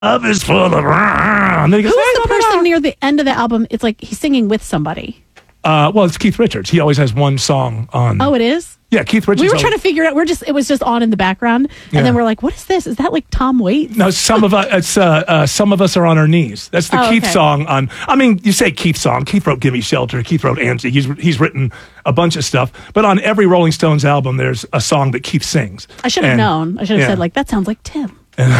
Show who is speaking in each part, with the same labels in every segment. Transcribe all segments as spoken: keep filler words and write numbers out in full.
Speaker 1: love is full of... And then he goes,
Speaker 2: Who's
Speaker 1: hey,
Speaker 2: the
Speaker 1: blah, blah,
Speaker 2: person
Speaker 1: blah.
Speaker 2: near the end of the album? It's like he's singing with somebody.
Speaker 1: Uh, well, it's Keith Richards. He always has one song on.
Speaker 2: Oh, it is?
Speaker 1: Yeah, Keith Richards.
Speaker 2: We were
Speaker 1: always-
Speaker 2: trying to figure it out. We're just it was just on in the background, and
Speaker 1: Yeah.
Speaker 2: then we're like, "What is this? Is that like Tom Waits?"
Speaker 1: No, some of us. It's uh, uh, some of us are on our knees. That's the
Speaker 2: Oh,
Speaker 1: Keith
Speaker 2: okay.
Speaker 1: song on. I mean, you say Keith song. Keith wrote "Gimme Shelter." Keith wrote "Angie." He's he's written a bunch of stuff. But on every Rolling Stones album, there's a song that Keith sings.
Speaker 2: I should have
Speaker 1: And-
Speaker 2: known. I should have
Speaker 1: yeah.
Speaker 2: said like that sounds like Tim.
Speaker 1: and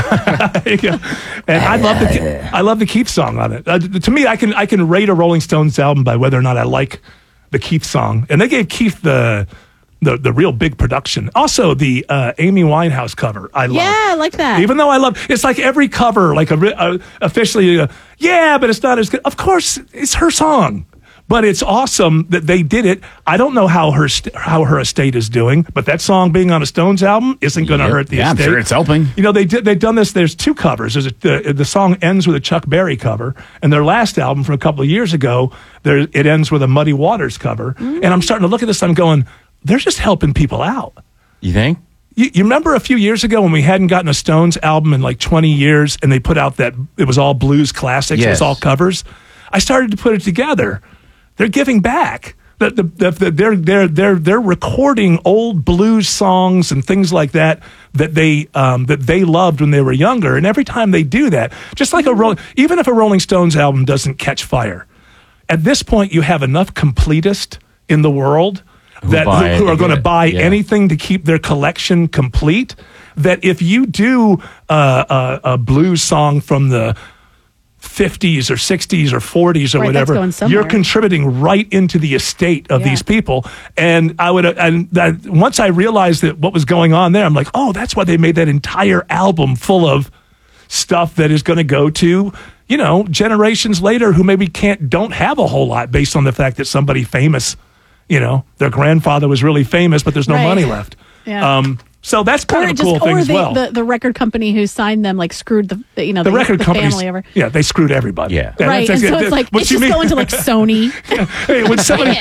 Speaker 1: I love the I love the Keith song on it. Uh, to me, I can I can rate a Rolling Stones album by whether or not I like the Keith song. And they gave Keith the the the real big production. Also, the uh, Amy Winehouse cover. I love.
Speaker 2: Yeah, I like that.
Speaker 1: Even though I love, it's like every cover, like a, uh, officially, uh, yeah, but it's not as good. Of course, it's her song, but it's awesome that they did it. I don't know how her st- how her estate is doing, but that song being on a Stones album isn't going to
Speaker 3: Yep.
Speaker 1: hurt the
Speaker 3: Yeah, I'm
Speaker 1: estate.
Speaker 3: sure it's helping.
Speaker 1: You know, they did. They've done this. There's two covers. There's a, the the song ends with a Chuck Berry cover, and their last album from a couple of years ago, there it ends with a Muddy Waters cover. And I'm starting to look at this. I'm going, they're just helping people out.
Speaker 3: You think?
Speaker 1: You, you remember a few years ago when we hadn't gotten a Stones album in like twenty years, and they put out that it was all blues classics, it was
Speaker 3: Yes.
Speaker 1: all covers. I started to put it together. They're giving back. The, the, the, the, they're they're they're they're recording old blues songs and things like that that they um, that they loved when they were younger. And every time they do that, just like a Ro- even if a Rolling Stones album doesn't catch fire, at this point you have enough completists in the world that
Speaker 3: buy
Speaker 1: who,
Speaker 3: it
Speaker 1: who are
Speaker 3: and
Speaker 1: going to
Speaker 3: get it.
Speaker 1: buy
Speaker 3: Yeah.
Speaker 1: anything to keep their collection complete. That if you do uh, a, a blues song from the fifties or sixties or forties or
Speaker 2: Right, that's
Speaker 1: whatever,
Speaker 2: going somewhere.
Speaker 1: you're contributing right into the estate of
Speaker 2: Yeah.
Speaker 1: these people. And I would, and that, once I realized that what was going on there, I'm like, oh, that's why they made that entire album full of stuff that is going to go to, you know, generations later who maybe can't, don't have a whole lot based on the fact that somebody famous, you know, their grandfather was really famous, but there's no
Speaker 2: Right.
Speaker 1: money left.
Speaker 2: Yeah.
Speaker 1: Um, so that's kind
Speaker 2: Or
Speaker 1: of a
Speaker 2: just
Speaker 1: cool thing
Speaker 2: or
Speaker 1: as
Speaker 2: they,
Speaker 1: well.
Speaker 2: the the record company who signed them like screwed the, the you know
Speaker 1: the
Speaker 2: the,
Speaker 1: record
Speaker 2: the
Speaker 1: companies,
Speaker 2: family over.
Speaker 1: yeah, they screwed everybody.
Speaker 3: Yeah.
Speaker 2: Right, and so it's like
Speaker 1: what
Speaker 2: it's
Speaker 1: you
Speaker 2: just
Speaker 1: mean-
Speaker 2: going to like Sony.
Speaker 1: Hey, when somebody,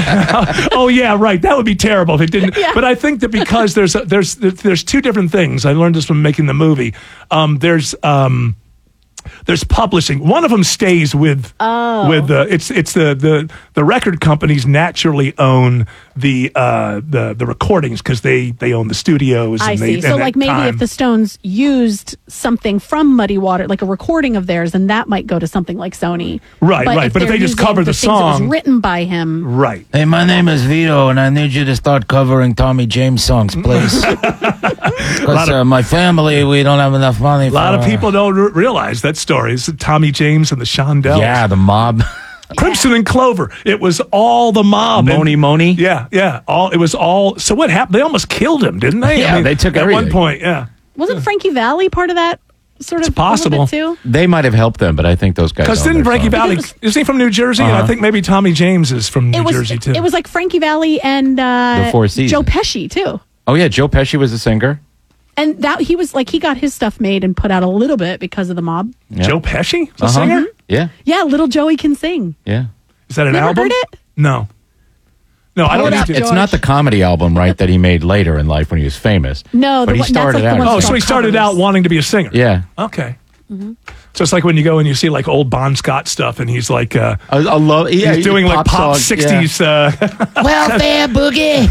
Speaker 1: oh yeah, right. That would be terrible if it didn't.
Speaker 2: Yeah.
Speaker 1: But I think that because there's a, there's there's two different things. I learned this from making the movie. Um, there's um, there's publishing. One of them stays with
Speaker 2: Oh.
Speaker 1: with the it's it's the the the record companies naturally own the uh the the recordings because they they own the studios.
Speaker 2: I
Speaker 1: and
Speaker 2: see.
Speaker 1: They,
Speaker 2: So
Speaker 1: and
Speaker 2: like
Speaker 1: that
Speaker 2: maybe
Speaker 1: time.
Speaker 2: if the Stones used something from Muddy Water, like a recording of theirs, then that might go to something like Sony.
Speaker 1: Right, right. But if
Speaker 2: they're
Speaker 1: they just
Speaker 2: using
Speaker 1: cover the
Speaker 2: things that was
Speaker 1: song-
Speaker 2: written by him.
Speaker 1: right.
Speaker 3: Hey, my name is Vito, and I need you to start covering Tommy James songs, please. Because uh, my family, we don't have enough money.
Speaker 1: A lot
Speaker 3: for,
Speaker 1: of
Speaker 3: uh,
Speaker 1: people don't r- realize that story. It's Tommy James and the Shondells.
Speaker 3: Yeah, the mob.
Speaker 1: Crimson and Clover. It was all the mob. And-
Speaker 3: Moni Moni.
Speaker 1: Yeah, yeah. All it was all. So what happened? They almost killed him, didn't they?
Speaker 3: Yeah, they took
Speaker 1: at
Speaker 3: everything.
Speaker 1: one point. Yeah,
Speaker 2: Wasn't Frankie Valli part of that sort of
Speaker 1: It's possible.
Speaker 2: a little bit too?
Speaker 3: They might have helped them, but I think those guys.
Speaker 1: because
Speaker 3: own
Speaker 1: didn't
Speaker 3: their
Speaker 1: Frankie
Speaker 3: songs.
Speaker 1: Valley?
Speaker 2: It was-
Speaker 1: Is he from New Jersey? And I
Speaker 3: Uh-huh.
Speaker 1: think maybe Tommy James is from New
Speaker 2: It was
Speaker 1: Jersey too.
Speaker 2: it was like Frankie Valli and uh,
Speaker 3: The Four Seasons.
Speaker 2: Joe Pesci too.
Speaker 3: Oh yeah, Joe Pesci was a singer.
Speaker 2: And that he was like he got his stuff made and put out a little bit because of the mob.
Speaker 3: Yeah.
Speaker 1: Joe Pesci, the
Speaker 3: Uh-huh.
Speaker 1: singer.
Speaker 3: Yeah,
Speaker 2: Yeah, Little Joey can sing.
Speaker 3: yeah.
Speaker 1: Is that an
Speaker 2: Never
Speaker 1: album?
Speaker 2: heard it?
Speaker 1: No, no. I
Speaker 2: Pull
Speaker 1: don't
Speaker 2: it
Speaker 1: need
Speaker 2: up,
Speaker 1: to.
Speaker 2: George.
Speaker 3: It's not the comedy album, right? That he made later in life when he was famous.
Speaker 2: No,
Speaker 3: but
Speaker 2: the
Speaker 3: he
Speaker 2: one- that's
Speaker 3: started
Speaker 2: like the
Speaker 3: out.
Speaker 2: one
Speaker 1: Oh,
Speaker 2: It's
Speaker 1: so he
Speaker 2: called
Speaker 1: started
Speaker 2: covers.
Speaker 1: out wanting to be a singer.
Speaker 3: Yeah,
Speaker 1: Okay. So it's like when you go and you see like old Bon Scott stuff, and he's like, uh,
Speaker 3: I, I love. Yeah,
Speaker 1: he's doing like pop
Speaker 3: songs,
Speaker 1: sixties. Uh,
Speaker 3: Yeah. Welfare boogie.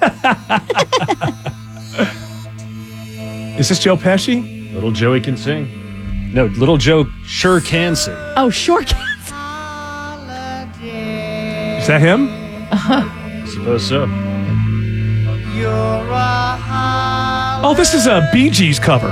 Speaker 1: is this Joe Pesci?
Speaker 4: Little Joey can sing. No, Little Joe sure can sing.
Speaker 2: Oh, sure can.
Speaker 1: Is that him?
Speaker 4: I suppose so.
Speaker 1: Oh, this is a Bee Gees cover.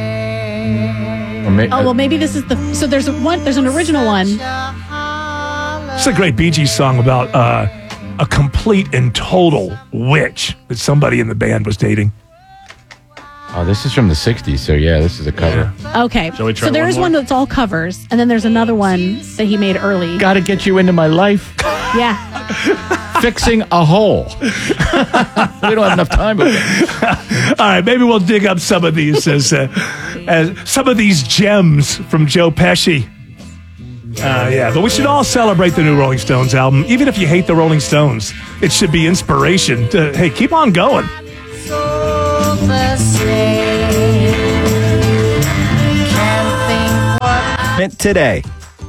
Speaker 3: Or may-
Speaker 2: Oh well, maybe this is the. So there's a one. There's an original one.
Speaker 1: It's a great Bee Gees song about uh, a complete and total witch that somebody in the band was dating.
Speaker 3: oh, this is from the sixties. So yeah, this is a cover.
Speaker 2: Okay,
Speaker 4: Shall we try
Speaker 2: so there
Speaker 4: one
Speaker 2: is
Speaker 4: more?
Speaker 2: one that's all covers, and then there's another one that he made early.
Speaker 3: Got to get you into my life.
Speaker 2: Yeah,
Speaker 3: Fixing a hole. We don't have enough time. But
Speaker 1: All right, maybe we'll dig up some of these as, uh, as some of these gems from Joe Pesci. Uh, yeah, but we should all celebrate the new Rolling Stones album, even if you hate the Rolling Stones. It should be inspiration to hey, keep on going.
Speaker 5: the same. Can't think investment today.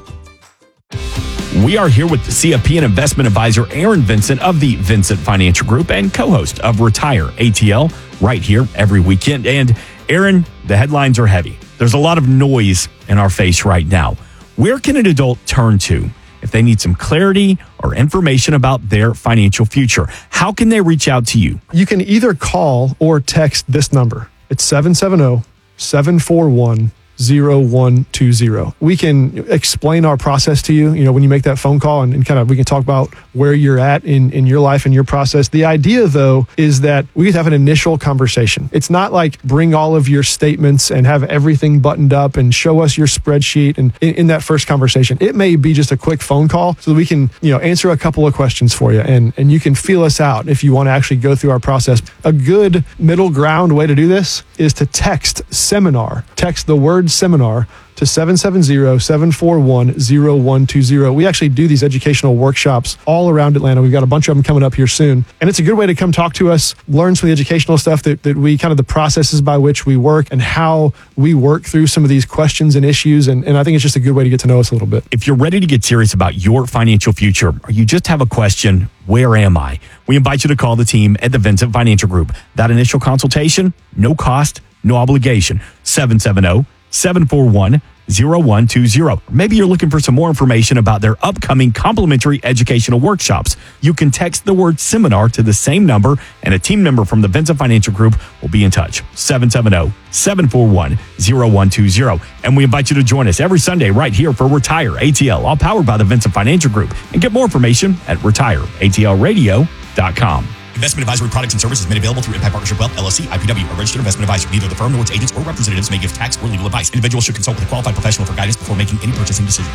Speaker 6: We are here with the C F P and investment advisor Aaron Vincent of the Vincent Financial Group and co-host of Retire A T L right here every weekend. And Aaron, the headlines are heavy. There's a lot of noise in our face right now. Where can an adult turn to if they need some clarity or information about their financial future? How can they reach out to you?
Speaker 7: You can either call or text this number. It's seven seven zero, seven four one, zero one two zero. We can explain our process to you, you know, when you make that phone call and, and kind of, we can talk about where you're at in, in your life and your process. The idea though, is that we could have an initial conversation. It's not like bring all of your statements and have everything buttoned up and show us your spreadsheet. And in, in that first conversation, it may be just a quick phone call so that we can, you know, answer a couple of questions for you and, and you can feel us out if you want to actually go through our process. A good middle ground way to do this is to text seminar, text the word seminar to seven seven zero, seven four one, zero one two zero. We actually do these educational workshops all around Atlanta. We've got a bunch of them coming up here soon. And it's a good way to come talk to us, learn some of the educational stuff that, that we kind of the processes by which we work and how we work through some of these questions and issues. And, and I think it's just a good way to get to know us a little bit.
Speaker 6: If you're ready to get serious about your financial future or you just have a question, where am I? We invite you to call the team at the Vincent Financial Group. That initial consultation, no cost, no obligation. seven seven zero, seven four one, zero one two zero. Maybe you're looking for some more information about their upcoming complimentary educational workshops. You can text the word seminar to the same number and a team member from the Vincent Financial Group will be in touch. seven seven zero, seven four one, zero one two zero. And we invite you to join us every Sunday right here for Retire A T L, all powered by the Vincent Financial Group. And get more information at retire A T L radio dot com.
Speaker 8: Investment advisory products and services made available through Impact Partnership Wealth, L L C, I P W, a registered investment advisor. Neither the firm nor its agents or representatives may give tax or legal advice. Individuals should consult with a qualified professional for guidance before making any purchasing decisions.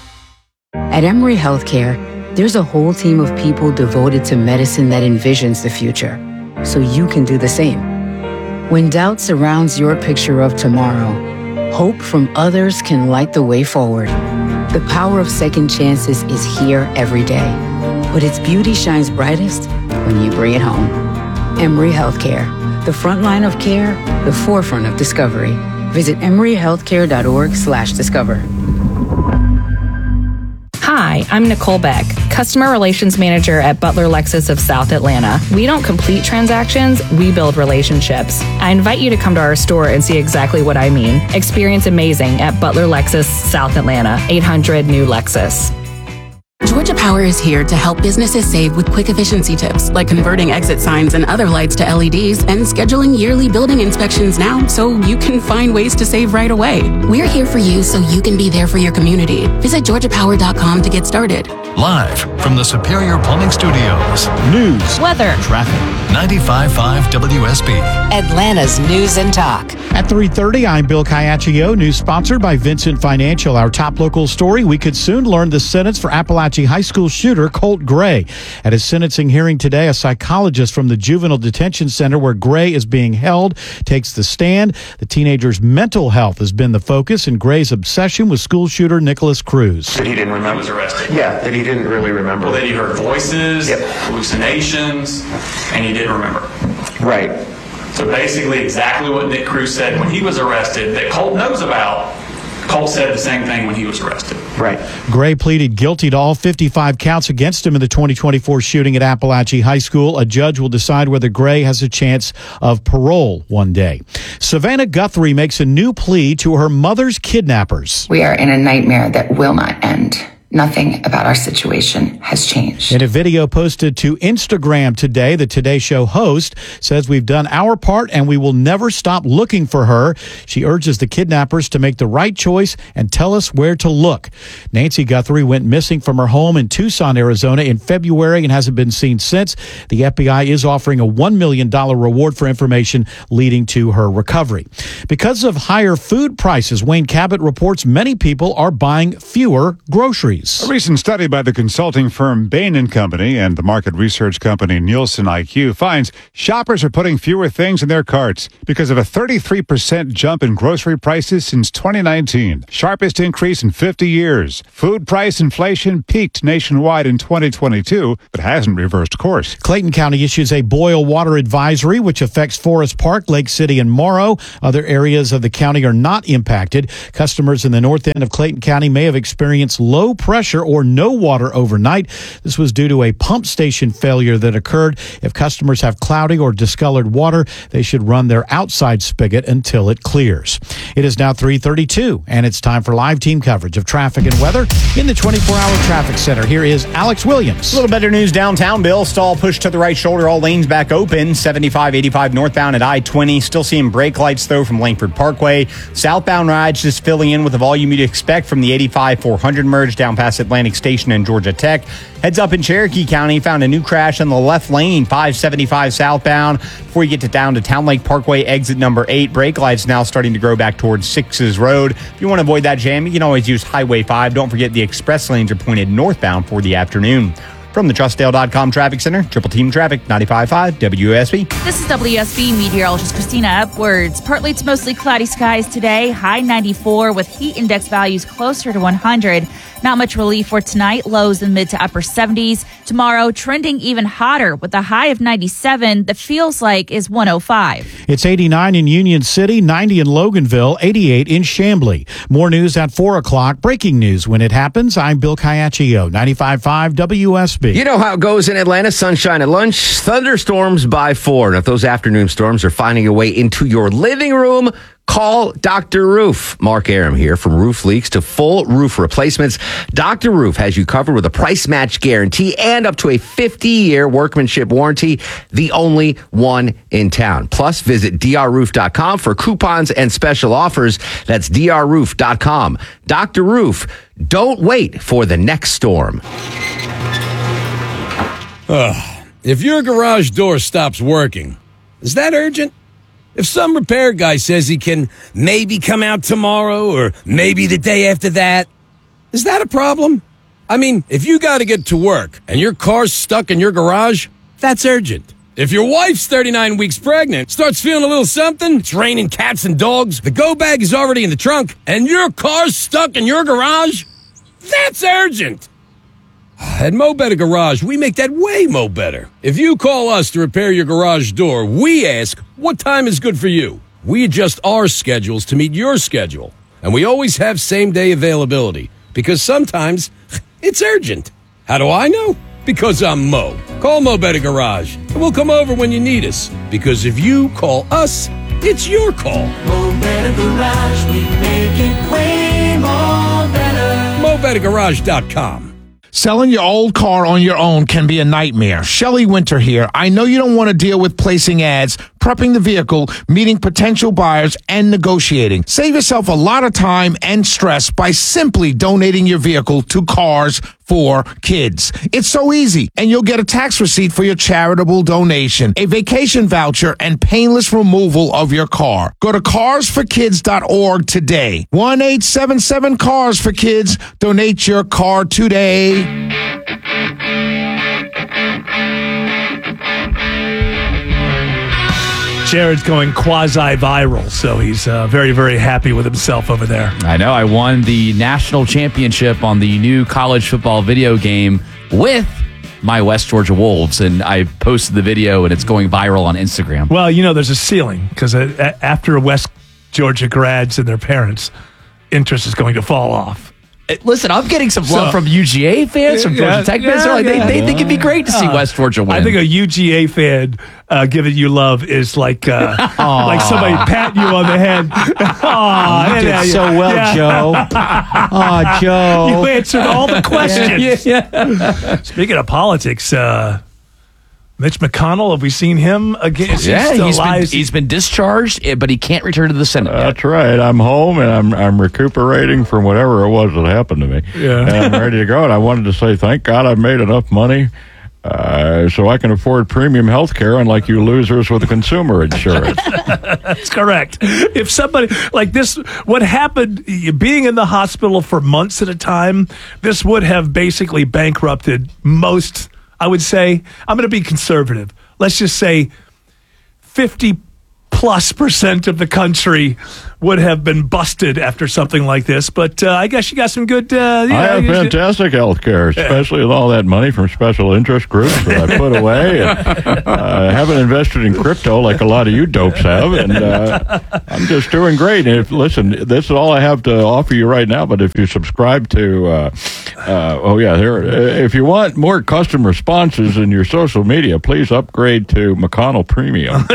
Speaker 9: At Emory Healthcare, there's a whole team of people devoted to medicine that envisions the future, so you can do the same. When doubt surrounds your picture of tomorrow, hope from others can light the way forward. The power of second chances is here every day, but its beauty shines brightest when you bring it home. Emory Healthcare, the front line of care, the forefront of discovery. Visit emory healthcare dot org slash discover.
Speaker 10: Hi, I'm Nicole Beck, Customer Relations Manager at Butler Lexus of South Atlanta. We don't complete transactions, we build relationships. I invite you to come to our store and see exactly what I mean. Experience amazing at Butler Lexus South Atlanta, eight hundred New Lexus.
Speaker 11: Georgia Power is here to help businesses save with quick efficiency tips, like converting exit signs and other lights to L E Ds and scheduling yearly building inspections now so you can find ways to save right away. We're here for you so you can be there for your community. Visit georgia power dot com to get started.
Speaker 12: Live from the Superior Plumbing Studios. News,
Speaker 13: weather,
Speaker 12: traffic. ninety-five point five W S B.
Speaker 13: Atlanta's News and Talk.
Speaker 14: At three thirty, I'm Bill Caiaccio. News sponsored by Vincent Financial. Our top local story, we could soon learn the sentence for Appalachian High School shooter Colt Gray. At his sentencing hearing today, a psychologist from the Juvenile Detention Center where Gray is being held takes the stand. The teenager's mental health has been the focus, and Gray's obsession with school shooter Nicholas Cruz.
Speaker 15: That he didn't remember.
Speaker 16: He was arrested.
Speaker 15: Yeah, that he didn't really remember.
Speaker 16: Well, that he heard voices,
Speaker 15: yep.
Speaker 16: hallucinations, and he didn't remember.
Speaker 15: Right.
Speaker 16: So basically exactly what Nick Cruz said when he was arrested that Colt knows about, Colt said the same thing when he was arrested.
Speaker 15: Right.
Speaker 14: Gray pleaded guilty to all fifty-five counts against him in the twenty twenty-four shooting at Appalachian High School. A judge will decide whether Gray has a chance of parole one day. Savannah Guthrie makes a new plea to her mother's kidnappers.
Speaker 17: We are in a nightmare that will not end. Nothing about our situation has changed.
Speaker 14: In a video posted to Instagram today, the Today Show host says we've done our part and we will never stop looking for her. She urges the kidnappers to make the right choice and tell us where to look. Nancy Guthrie went missing from her home in Tucson, Arizona in February and hasn't been seen since. The F B I is offering a one million dollars reward for information leading to her recovery. Because of higher food prices, Wayne Cabot reports many people are buying fewer groceries. News.
Speaker 5: A recent study by the consulting firm Bain and Company and the market research company Nielsen I Q finds shoppers are putting fewer things in their carts because of a thirty-three percent jump in grocery prices since twenty nineteen, sharpest increase in fifty years. Food price inflation peaked nationwide in twenty twenty-two, but hasn't reversed course.
Speaker 14: Clayton County issues a boil water advisory, which affects Forest Park, Lake City, and Morrow. Other areas of the county are not impacted. Customers in the north end of Clayton County may have experienced low pressure or no water overnight. This was due to a pump station failure that occurred. If customers have cloudy or discolored water, they should run their outside spigot until it clears. It is now three thirty-two, and it's time for live team coverage of traffic and weather in the twenty-four hour traffic center. Here is Alex Williams.
Speaker 18: A little better news downtown, Bill. Stall pushed to the right shoulder, all lanes back open. seventy-five eighty-five northbound at I twenty. Still seeing brake lights, though, from Langford Parkway. Southbound rides just filling in with the volume you'd expect from the eighty-five four hundred merge down past Atlantic Station and Georgia Tech. Heads up in Cherokee County, found a new crash in the left lane, five seventy-five southbound. Before you get to down to Town Lake Parkway, exit number eight. Brake lights now starting to grow back towards Sixes Road. If you want to avoid that jam, you can always use Highway five. Don't forget the express lanes are pointed northbound for the afternoon. From the Trustdale dot com Traffic Center, Triple Team Traffic, ninety-five point five W S B.
Speaker 19: This is W S B meteorologist Christina Upwards. Partly to mostly cloudy skies today, high ninety-four with heat index values closer to one hundred. Not much relief for tonight, lows in mid to upper seventies. Tomorrow, trending even hotter with a high of ninety-seven that feels like is one oh five.
Speaker 14: It's eighty-nine in Union City, ninety in Loganville, eighty-eight in Chamblee. More news at four o'clock. Breaking news when it happens. I'm Bill Caiaccio, ninety-five point five W S B.
Speaker 20: You know how it goes in Atlanta. Sunshine at lunch, thunderstorms by four. And if those afternoon storms are finding a way into your living room, call Doctor Roof. Mark Aram here. From roof leaks to full roof replacements, Doctor Roof has you covered with a price match guarantee and up to a fifty year workmanship warranty, the only one in town. Plus, visit D R roof dot com for coupons and special offers. That's D R roof dot com. Doctor Roof, don't wait for the next storm.
Speaker 21: Ugh. If your garage door stops working, is that urgent? If some repair guy says he can maybe come out tomorrow or maybe the day after that, is that a problem? I mean, if you got to get to work and your car's stuck in your garage, that's urgent. If your wife's thirty-nine weeks pregnant, starts feeling a little something, it's raining cats and dogs, the go bag is already in the trunk, and your car's stuck in your garage, that's urgent. At Mo Better Garage, we make that way mo better. If you call us to repair your garage door, we ask, what time is good for you? We adjust our schedules to meet your schedule. And we always have same-day availability, because sometimes it's urgent. How do I know? Because I'm Mo. Call Mo Better Garage, and we'll come over when you need us. Because if you call us, it's your call.
Speaker 22: Mo Better Garage, we make it way more better.
Speaker 21: Mo Better Garage dot com.
Speaker 23: Selling your old car on your own can be a nightmare. Shelley Winter here. I know you don't want to deal with placing ads, prepping the vehicle, meeting potential buyers, and negotiating. Save yourself a lot of time and stress by simply donating your vehicle to Cars for Kids. It's so easy, and you'll get a tax receipt for your charitable donation, a vacation voucher, and painless removal of your car. Go to cars for kids dot org today. one eight seven seven cars for kids. Donate your car today.
Speaker 1: Jared's going quasi-viral, so he's uh, very, very happy with himself over there.
Speaker 24: I know. I won the national championship on the new college football video game with my West Georgia Wolves, and I posted the video, and it's going viral on Instagram.
Speaker 1: Well, you know, there's a ceiling, because after West Georgia grads and their parents, interest is going to fall off.
Speaker 24: Listen, I'm getting some love
Speaker 1: So-
Speaker 24: from U G A fans, from Georgia
Speaker 1: Yeah,
Speaker 24: Tech
Speaker 1: yeah,
Speaker 24: fans. They're like,
Speaker 1: yeah.
Speaker 24: they, they think it'd be great to see
Speaker 1: Uh,
Speaker 24: West Georgia win.
Speaker 1: I think a U G A fan uh, giving you love is like uh, like somebody patting you on the head. Aw,
Speaker 14: You did
Speaker 1: yeah,
Speaker 14: so
Speaker 1: yeah,
Speaker 14: well,
Speaker 1: yeah.
Speaker 14: Joe. Aw, Joe.
Speaker 1: You answered all the questions.
Speaker 24: Yeah, yeah.
Speaker 1: Speaking of politics, uh, Mitch McConnell, have we seen him again? Is he
Speaker 24: yeah,
Speaker 1: still
Speaker 24: he's
Speaker 1: alive?
Speaker 24: been, he's been discharged, eh, but he can't return to the Senate yet.
Speaker 25: That's right. I'm home and I'm I'm recuperating from whatever it was that happened to me.
Speaker 1: Yeah.
Speaker 25: And I'm ready to go. And I wanted to say, thank God I made enough money Uh, so I can afford premium health care, unlike you losers with the consumer insurance.
Speaker 1: That's correct. If somebody like this, what happened, being in the hospital for months at a time, this would have basically bankrupted most, I would say, I'm going to be conservative. Let's just say fifty plus percent of the country would have been busted after something like this. But uh, I guess you got some good... Uh, you
Speaker 25: I
Speaker 1: know,
Speaker 25: have fantastic health care, especially with all that money from special interest groups that I put away. And, uh, I haven't invested in crypto like a lot of you dopes have, and uh, I'm just doing great. And if, listen, this is all I have to offer you right now, but if you subscribe to... Uh, uh, oh, yeah, there. If you want more custom responses in your social media, please upgrade to McConnell Premium.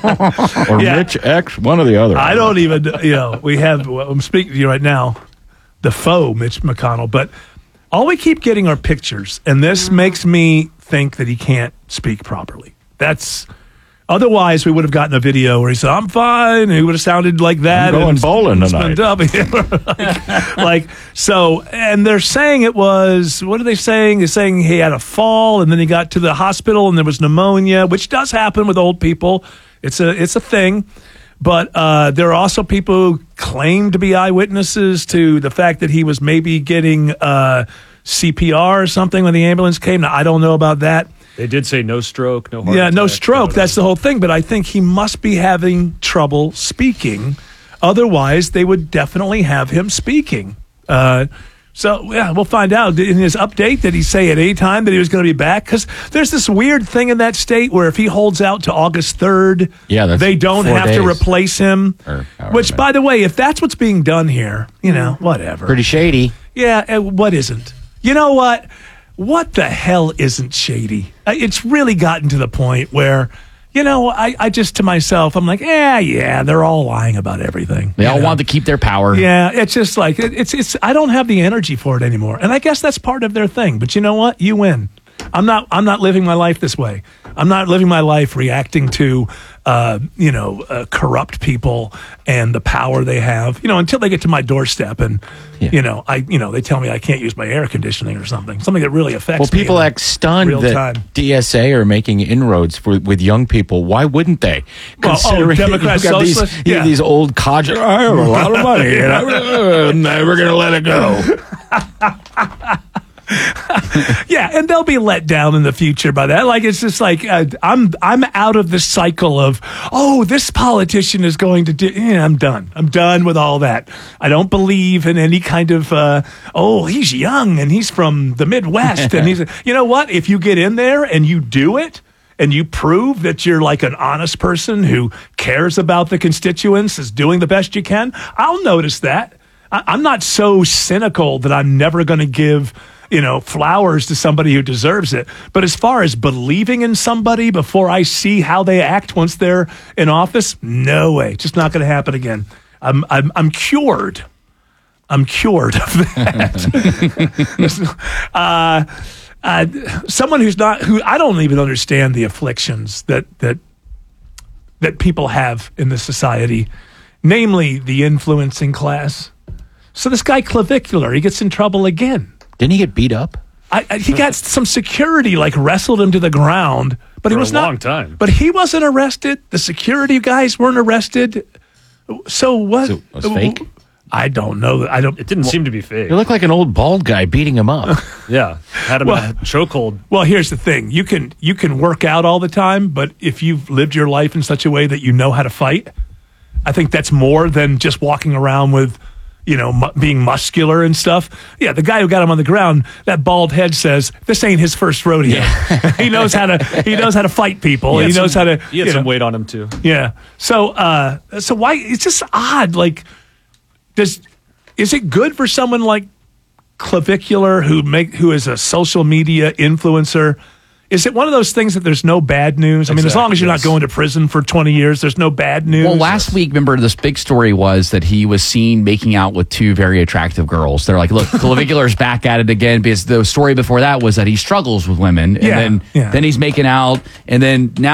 Speaker 25: Or
Speaker 1: Yeah.
Speaker 25: Mitch X, one or the other.
Speaker 1: I don't even, you know, we have, well, I'm speaking to you right now, the faux Mitch McConnell, but all we keep getting are pictures, and this makes me think that he can't speak properly. That's, otherwise we would have gotten a video where he said, I'm fine, and he would have sounded like that.
Speaker 25: I'm going
Speaker 1: and
Speaker 25: bowling
Speaker 1: spun
Speaker 25: tonight.
Speaker 1: up. like, like, so, and they're saying it was, what are they saying? They're saying he had a fall, and then he got to the hospital, and there was pneumonia, which does happen with old people. It's a it's a thing, but uh, there are also people who claim to be eyewitnesses to the fact that he was maybe getting uh, C P R or something when the ambulance came. Now, I don't know about that.
Speaker 2: They did say no stroke, no heart
Speaker 1: Yeah,
Speaker 2: attack.
Speaker 1: no stroke. That's the whole thing. But I think he must be having trouble speaking. Otherwise, they would definitely have him speaking. Uh, So, yeah, we'll find out. In his update, did he say at any time that he was going to be back? Because there's this weird thing in that state where if he holds out to August third,
Speaker 24: Yeah, that's
Speaker 1: they don't
Speaker 24: four
Speaker 1: have
Speaker 24: days.
Speaker 1: to replace him.
Speaker 24: Or however
Speaker 1: Which, by the way, if that's what's being done here, you know, whatever.
Speaker 24: Pretty shady.
Speaker 1: Yeah, and what isn't? You know what? What the hell isn't shady? Uh, It's really gotten to the point where, you know, I, I just to myself, I'm like, yeah, yeah, they're all lying about everything.
Speaker 24: They
Speaker 1: you
Speaker 24: all
Speaker 1: know?
Speaker 24: want to keep their power.
Speaker 1: Yeah, it's just like it, it's it's. I don't have the energy for it anymore, and I guess that's part of their thing. But you know what? You win. I'm not. I'm not living my life this way. I'm not living my life reacting to, uh, you know, uh, corrupt people and the power they have. You know, until they get to my doorstep and, you know, I, you know, they tell me I can't use my air conditioning or something. Something that really affects.
Speaker 3: Well, people
Speaker 1: me in
Speaker 3: act stunned
Speaker 1: real
Speaker 3: that
Speaker 1: time.
Speaker 3: D S A are making inroads for, with young people. Why wouldn't they?
Speaker 1: Well, oh,
Speaker 3: Considering
Speaker 1: Democrats,
Speaker 3: you've got these,
Speaker 1: socialists?
Speaker 3: you
Speaker 1: Yeah.
Speaker 3: have these old codgers. I have a lot of money, and I'm never going to let it go.
Speaker 1: Yeah, and they'll be let down in the future by that. Like it's just like uh, I'm I'm out of the cycle of oh this politician is going to do. Yeah, I'm done. I'm done with all that. I don't believe in any kind of uh, oh he's young and he's from the Midwest and he's you know what if you get in there and you do it and you prove that you're like an honest person who cares about the constituents is doing the best you can. I'll notice that. I, I'm not so cynical that I'm never going to give. You know, flowers to somebody who deserves it. But as far as believing in somebody before I see how they act once they're in office, no way. Just not going to happen again. I'm I'm I'm cured. I'm cured of that. uh, uh, someone who's not who I don't even understand the afflictions that that that people have in this society, namely the influencing class. So this guy Clavicular, he gets in trouble again.
Speaker 3: Didn't he get beat up?
Speaker 1: I, I, he got some security, like wrestled him to the ground, but he
Speaker 2: For
Speaker 1: was
Speaker 2: a
Speaker 1: not.
Speaker 2: long time.
Speaker 1: But he wasn't arrested. The security guys weren't arrested. So what?
Speaker 3: So it was fake?
Speaker 1: I don't know. I don't.
Speaker 2: It didn't seem to be fake.
Speaker 3: You look like an old bald guy beating him up.
Speaker 2: Yeah, had him
Speaker 1: Well-
Speaker 2: in a chokehold.
Speaker 1: Well, here's the thing: you can you can work out all the time, but if you've lived your life in such a way that you know how to fight, I think that's more than just walking around with. You know, mu- being muscular and stuff. Yeah, the guy who got him on the ground, that bald head says this ain't his first rodeo. he knows how to. He knows how to fight people.
Speaker 2: He
Speaker 1: He,
Speaker 2: had
Speaker 1: knows
Speaker 2: some-
Speaker 1: how to.
Speaker 2: He had
Speaker 1: you
Speaker 2: some
Speaker 1: know.
Speaker 2: weight on him too.
Speaker 1: Yeah. So, uh, so why? It's just odd. Like, does is it good for someone like Clavicular who make who is a social media influencer? Is it one of those things that there's no bad news? I mean, as long as you're
Speaker 2: Exactly,
Speaker 1: not going to prison for twenty years, there's no bad news.
Speaker 24: Well, last week, remember, this big story was that he was seen making out with two very attractive girls. They're like, look, Clavicular's back at it again, because the story before that was that he struggles with women. And
Speaker 1: Yeah,
Speaker 24: then,
Speaker 1: yeah.
Speaker 24: then he's making out. And then now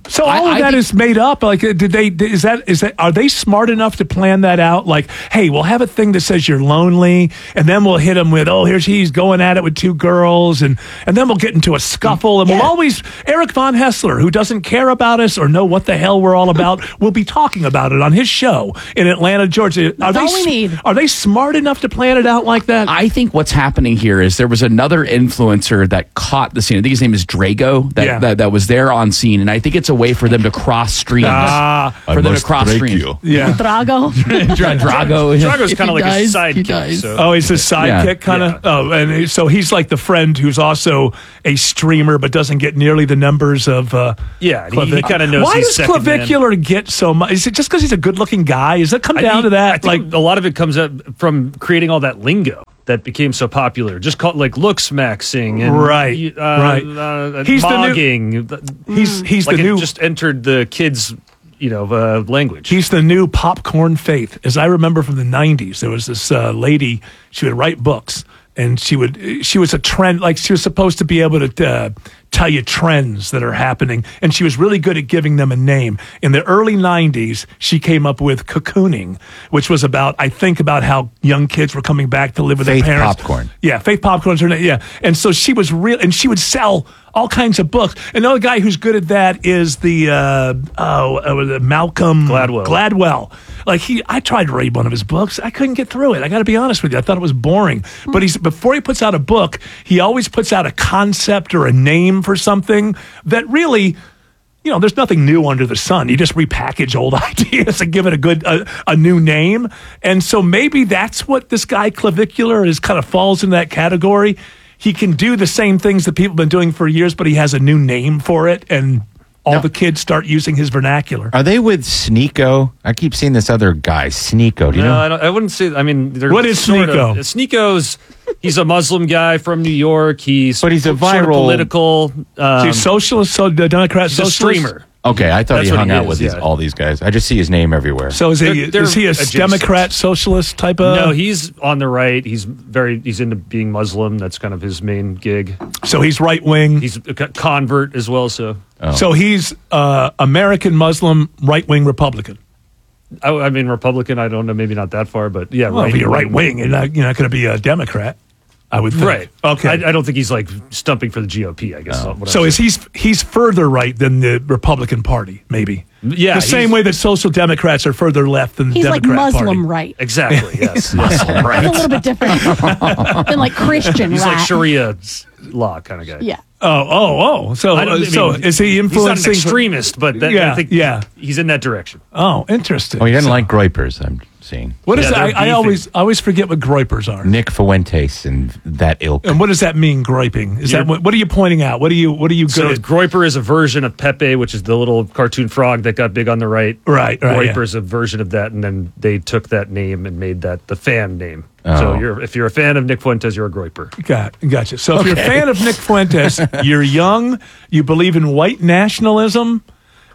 Speaker 1: So all
Speaker 24: I-
Speaker 1: of
Speaker 24: I
Speaker 1: that
Speaker 24: think-
Speaker 1: is made up. Like, uh, did they? Is that? Is that? Are they smart enough to plan that out? Like, hey, we'll have a thing that says you're lonely, and then we'll hit them with, oh, here's he's going at it with two girls, and and then we'll get into a scuffle, and we'll always Eric Von Hessler, who doesn't care about us or know what the hell we're all about, will be talking about it on his show in Atlanta, Georgia. Are
Speaker 4: That's
Speaker 1: they?
Speaker 4: all we
Speaker 1: s-
Speaker 4: need.
Speaker 1: Are they smart enough to plan it out like that?
Speaker 24: I think what's happening here is there was another influencer that caught the scene. I think his name is Drago that,
Speaker 1: Yeah.
Speaker 24: that, that was there on scene, and I think it's a way for them to cross streams.
Speaker 1: Ah.
Speaker 24: for them to cross streams.
Speaker 1: Yeah.
Speaker 4: Drago.
Speaker 24: Dra- Drago.
Speaker 2: Drago's
Speaker 4: If
Speaker 2: kind of
Speaker 4: he
Speaker 2: like a
Speaker 4: dies, he
Speaker 2: sidekick.
Speaker 4: dies.
Speaker 2: So.
Speaker 1: Oh, he's a sidekick kind of. Oh, and he- so he's like the friend who's also a streamer, but doesn't get nearly the numbers of. Uh,
Speaker 2: Yeah, and he- he
Speaker 1: Clavic-
Speaker 2: kinda knows
Speaker 1: Why
Speaker 2: he's
Speaker 1: does
Speaker 2: second man.
Speaker 1: Clavicular get so much? Is it just because he's a good-looking guy? Does it come
Speaker 2: I
Speaker 1: down
Speaker 2: think-
Speaker 1: to that?
Speaker 2: I think a lot of it comes up from creating all that lingo that became so popular. Just called like looks maxing and
Speaker 1: Right,
Speaker 2: uh,
Speaker 1: right.
Speaker 2: Uh,
Speaker 1: He's the new-
Speaker 2: mogging.
Speaker 1: he's he's
Speaker 2: like
Speaker 1: the
Speaker 2: it
Speaker 1: new.
Speaker 2: just entered the kids, you know, uh, language.
Speaker 1: He's the new popcorn faith. As I remember from the nineties, there was this uh, lady, she would write books, and she would, she was a trend, like she was supposed to be able to uh, tell you trends that are happening, and she was really good at giving them a name. In the early nineties, she came up with cocooning, which was about, I think, about how young kids were coming back to live with
Speaker 6: Faith
Speaker 1: their parents.
Speaker 6: Popcorn.
Speaker 1: Yeah, Faith Popcorn's her name. Yeah, and so she was real, and she would sell all kinds of books. Another guy who's good at that is the uh, oh uh, Malcolm
Speaker 2: Gladwell.
Speaker 1: Gladwell. Like he, I tried to read one of his books. I couldn't get through it. I got to be honest with you. I thought it was boring. But he's before he puts out a book, he always puts out a concept or a name for something that really. You know, there's nothing new under the sun. You just repackage old ideas and give it a good, a, a new name. And so maybe that's what this guy Clavicular is kind of falls in that category. He can do the same things that people have been doing for years, but he has a new name for it. And all the kids start using his vernacular.
Speaker 6: Are they with Sneeko? I keep seeing this other guy, Sneeko. Do you
Speaker 2: no,
Speaker 6: know?
Speaker 2: I, don't, I wouldn't say. I mean, they're
Speaker 1: What is
Speaker 2: sort of-
Speaker 1: Sneeko?
Speaker 2: Sneeko's he's a Muslim guy from New York. He's
Speaker 6: But he's a
Speaker 2: sort of
Speaker 6: viral-
Speaker 2: political. Um,
Speaker 1: He's socialist, so the Democrat
Speaker 2: he's a
Speaker 1: socialist?
Speaker 2: streamer.
Speaker 6: Okay, I thought
Speaker 2: That's
Speaker 6: he
Speaker 2: what
Speaker 6: hung
Speaker 2: he
Speaker 6: out
Speaker 2: is,
Speaker 6: with these,
Speaker 2: yeah.
Speaker 6: all these guys. I just see his name everywhere.
Speaker 1: So is he,
Speaker 2: They're- they're
Speaker 1: is he a
Speaker 2: adjacent.
Speaker 1: Democrat socialist type of?
Speaker 2: No, he's on the right. He's very. He's into being Muslim. That's kind of his main gig.
Speaker 1: So he's right wing.
Speaker 2: He's a co- convert as well. So,
Speaker 1: So he's uh, American Muslim, right wing Republican.
Speaker 2: I, I mean, Republican. I don't know. Maybe not that far, but yeah,
Speaker 1: Well,
Speaker 2: right.
Speaker 1: if you're right wing, you're not, you're not going to be a Democrat, I would think.
Speaker 2: Right.
Speaker 1: Okay.
Speaker 2: I, I don't think he's like stumping for the G O P. I guess. what I'm
Speaker 1: So is
Speaker 2: saying.
Speaker 1: he's he's further right than the Republican Party, maybe?
Speaker 2: Yeah,
Speaker 1: the same
Speaker 2: he's-
Speaker 1: way that social Democrats are further left than the
Speaker 4: He's like
Speaker 1: Democrat
Speaker 4: Muslim
Speaker 1: Party.
Speaker 4: right.
Speaker 2: Exactly. Yes.
Speaker 1: Muslim
Speaker 4: It's a little bit different than like Christian
Speaker 2: He's
Speaker 4: right.
Speaker 2: like Sharia law kind of guy.
Speaker 4: Yeah.
Speaker 1: Oh, oh, oh. So,
Speaker 2: I don't-
Speaker 1: uh,
Speaker 2: I
Speaker 1: so
Speaker 2: mean,
Speaker 1: is he influencing?
Speaker 2: He's not an extremist, but that,
Speaker 1: yeah,
Speaker 2: I think
Speaker 1: yeah.
Speaker 2: he's in that direction.
Speaker 1: Oh, interesting.
Speaker 6: Oh, he doesn't
Speaker 1: So-
Speaker 6: like Groypers, I'm seeing.
Speaker 1: What is
Speaker 2: Yeah,
Speaker 1: that?
Speaker 2: they're
Speaker 1: I, I
Speaker 2: beefing.
Speaker 1: always I always forget what groypers are.
Speaker 6: Nick Fuentes and that ilk.
Speaker 1: And what does that mean, griping? Is that
Speaker 2: You're-
Speaker 1: what, what are you pointing out? What are you what are you good
Speaker 2: So
Speaker 1: at?
Speaker 2: Groyper is a version of Pepe, which is the little cartoon frog that got big on the right.
Speaker 1: Right, right,
Speaker 2: Groyper
Speaker 1: yeah.
Speaker 2: is a version of that, and then they took that name and made that the fan name.
Speaker 6: Oh.
Speaker 2: So you're if you're a fan of Nick Fuentes, you're a Groyper.
Speaker 1: Got gotcha. So if you're a fan of Nick Fuentes, you're young, you believe in white nationalism,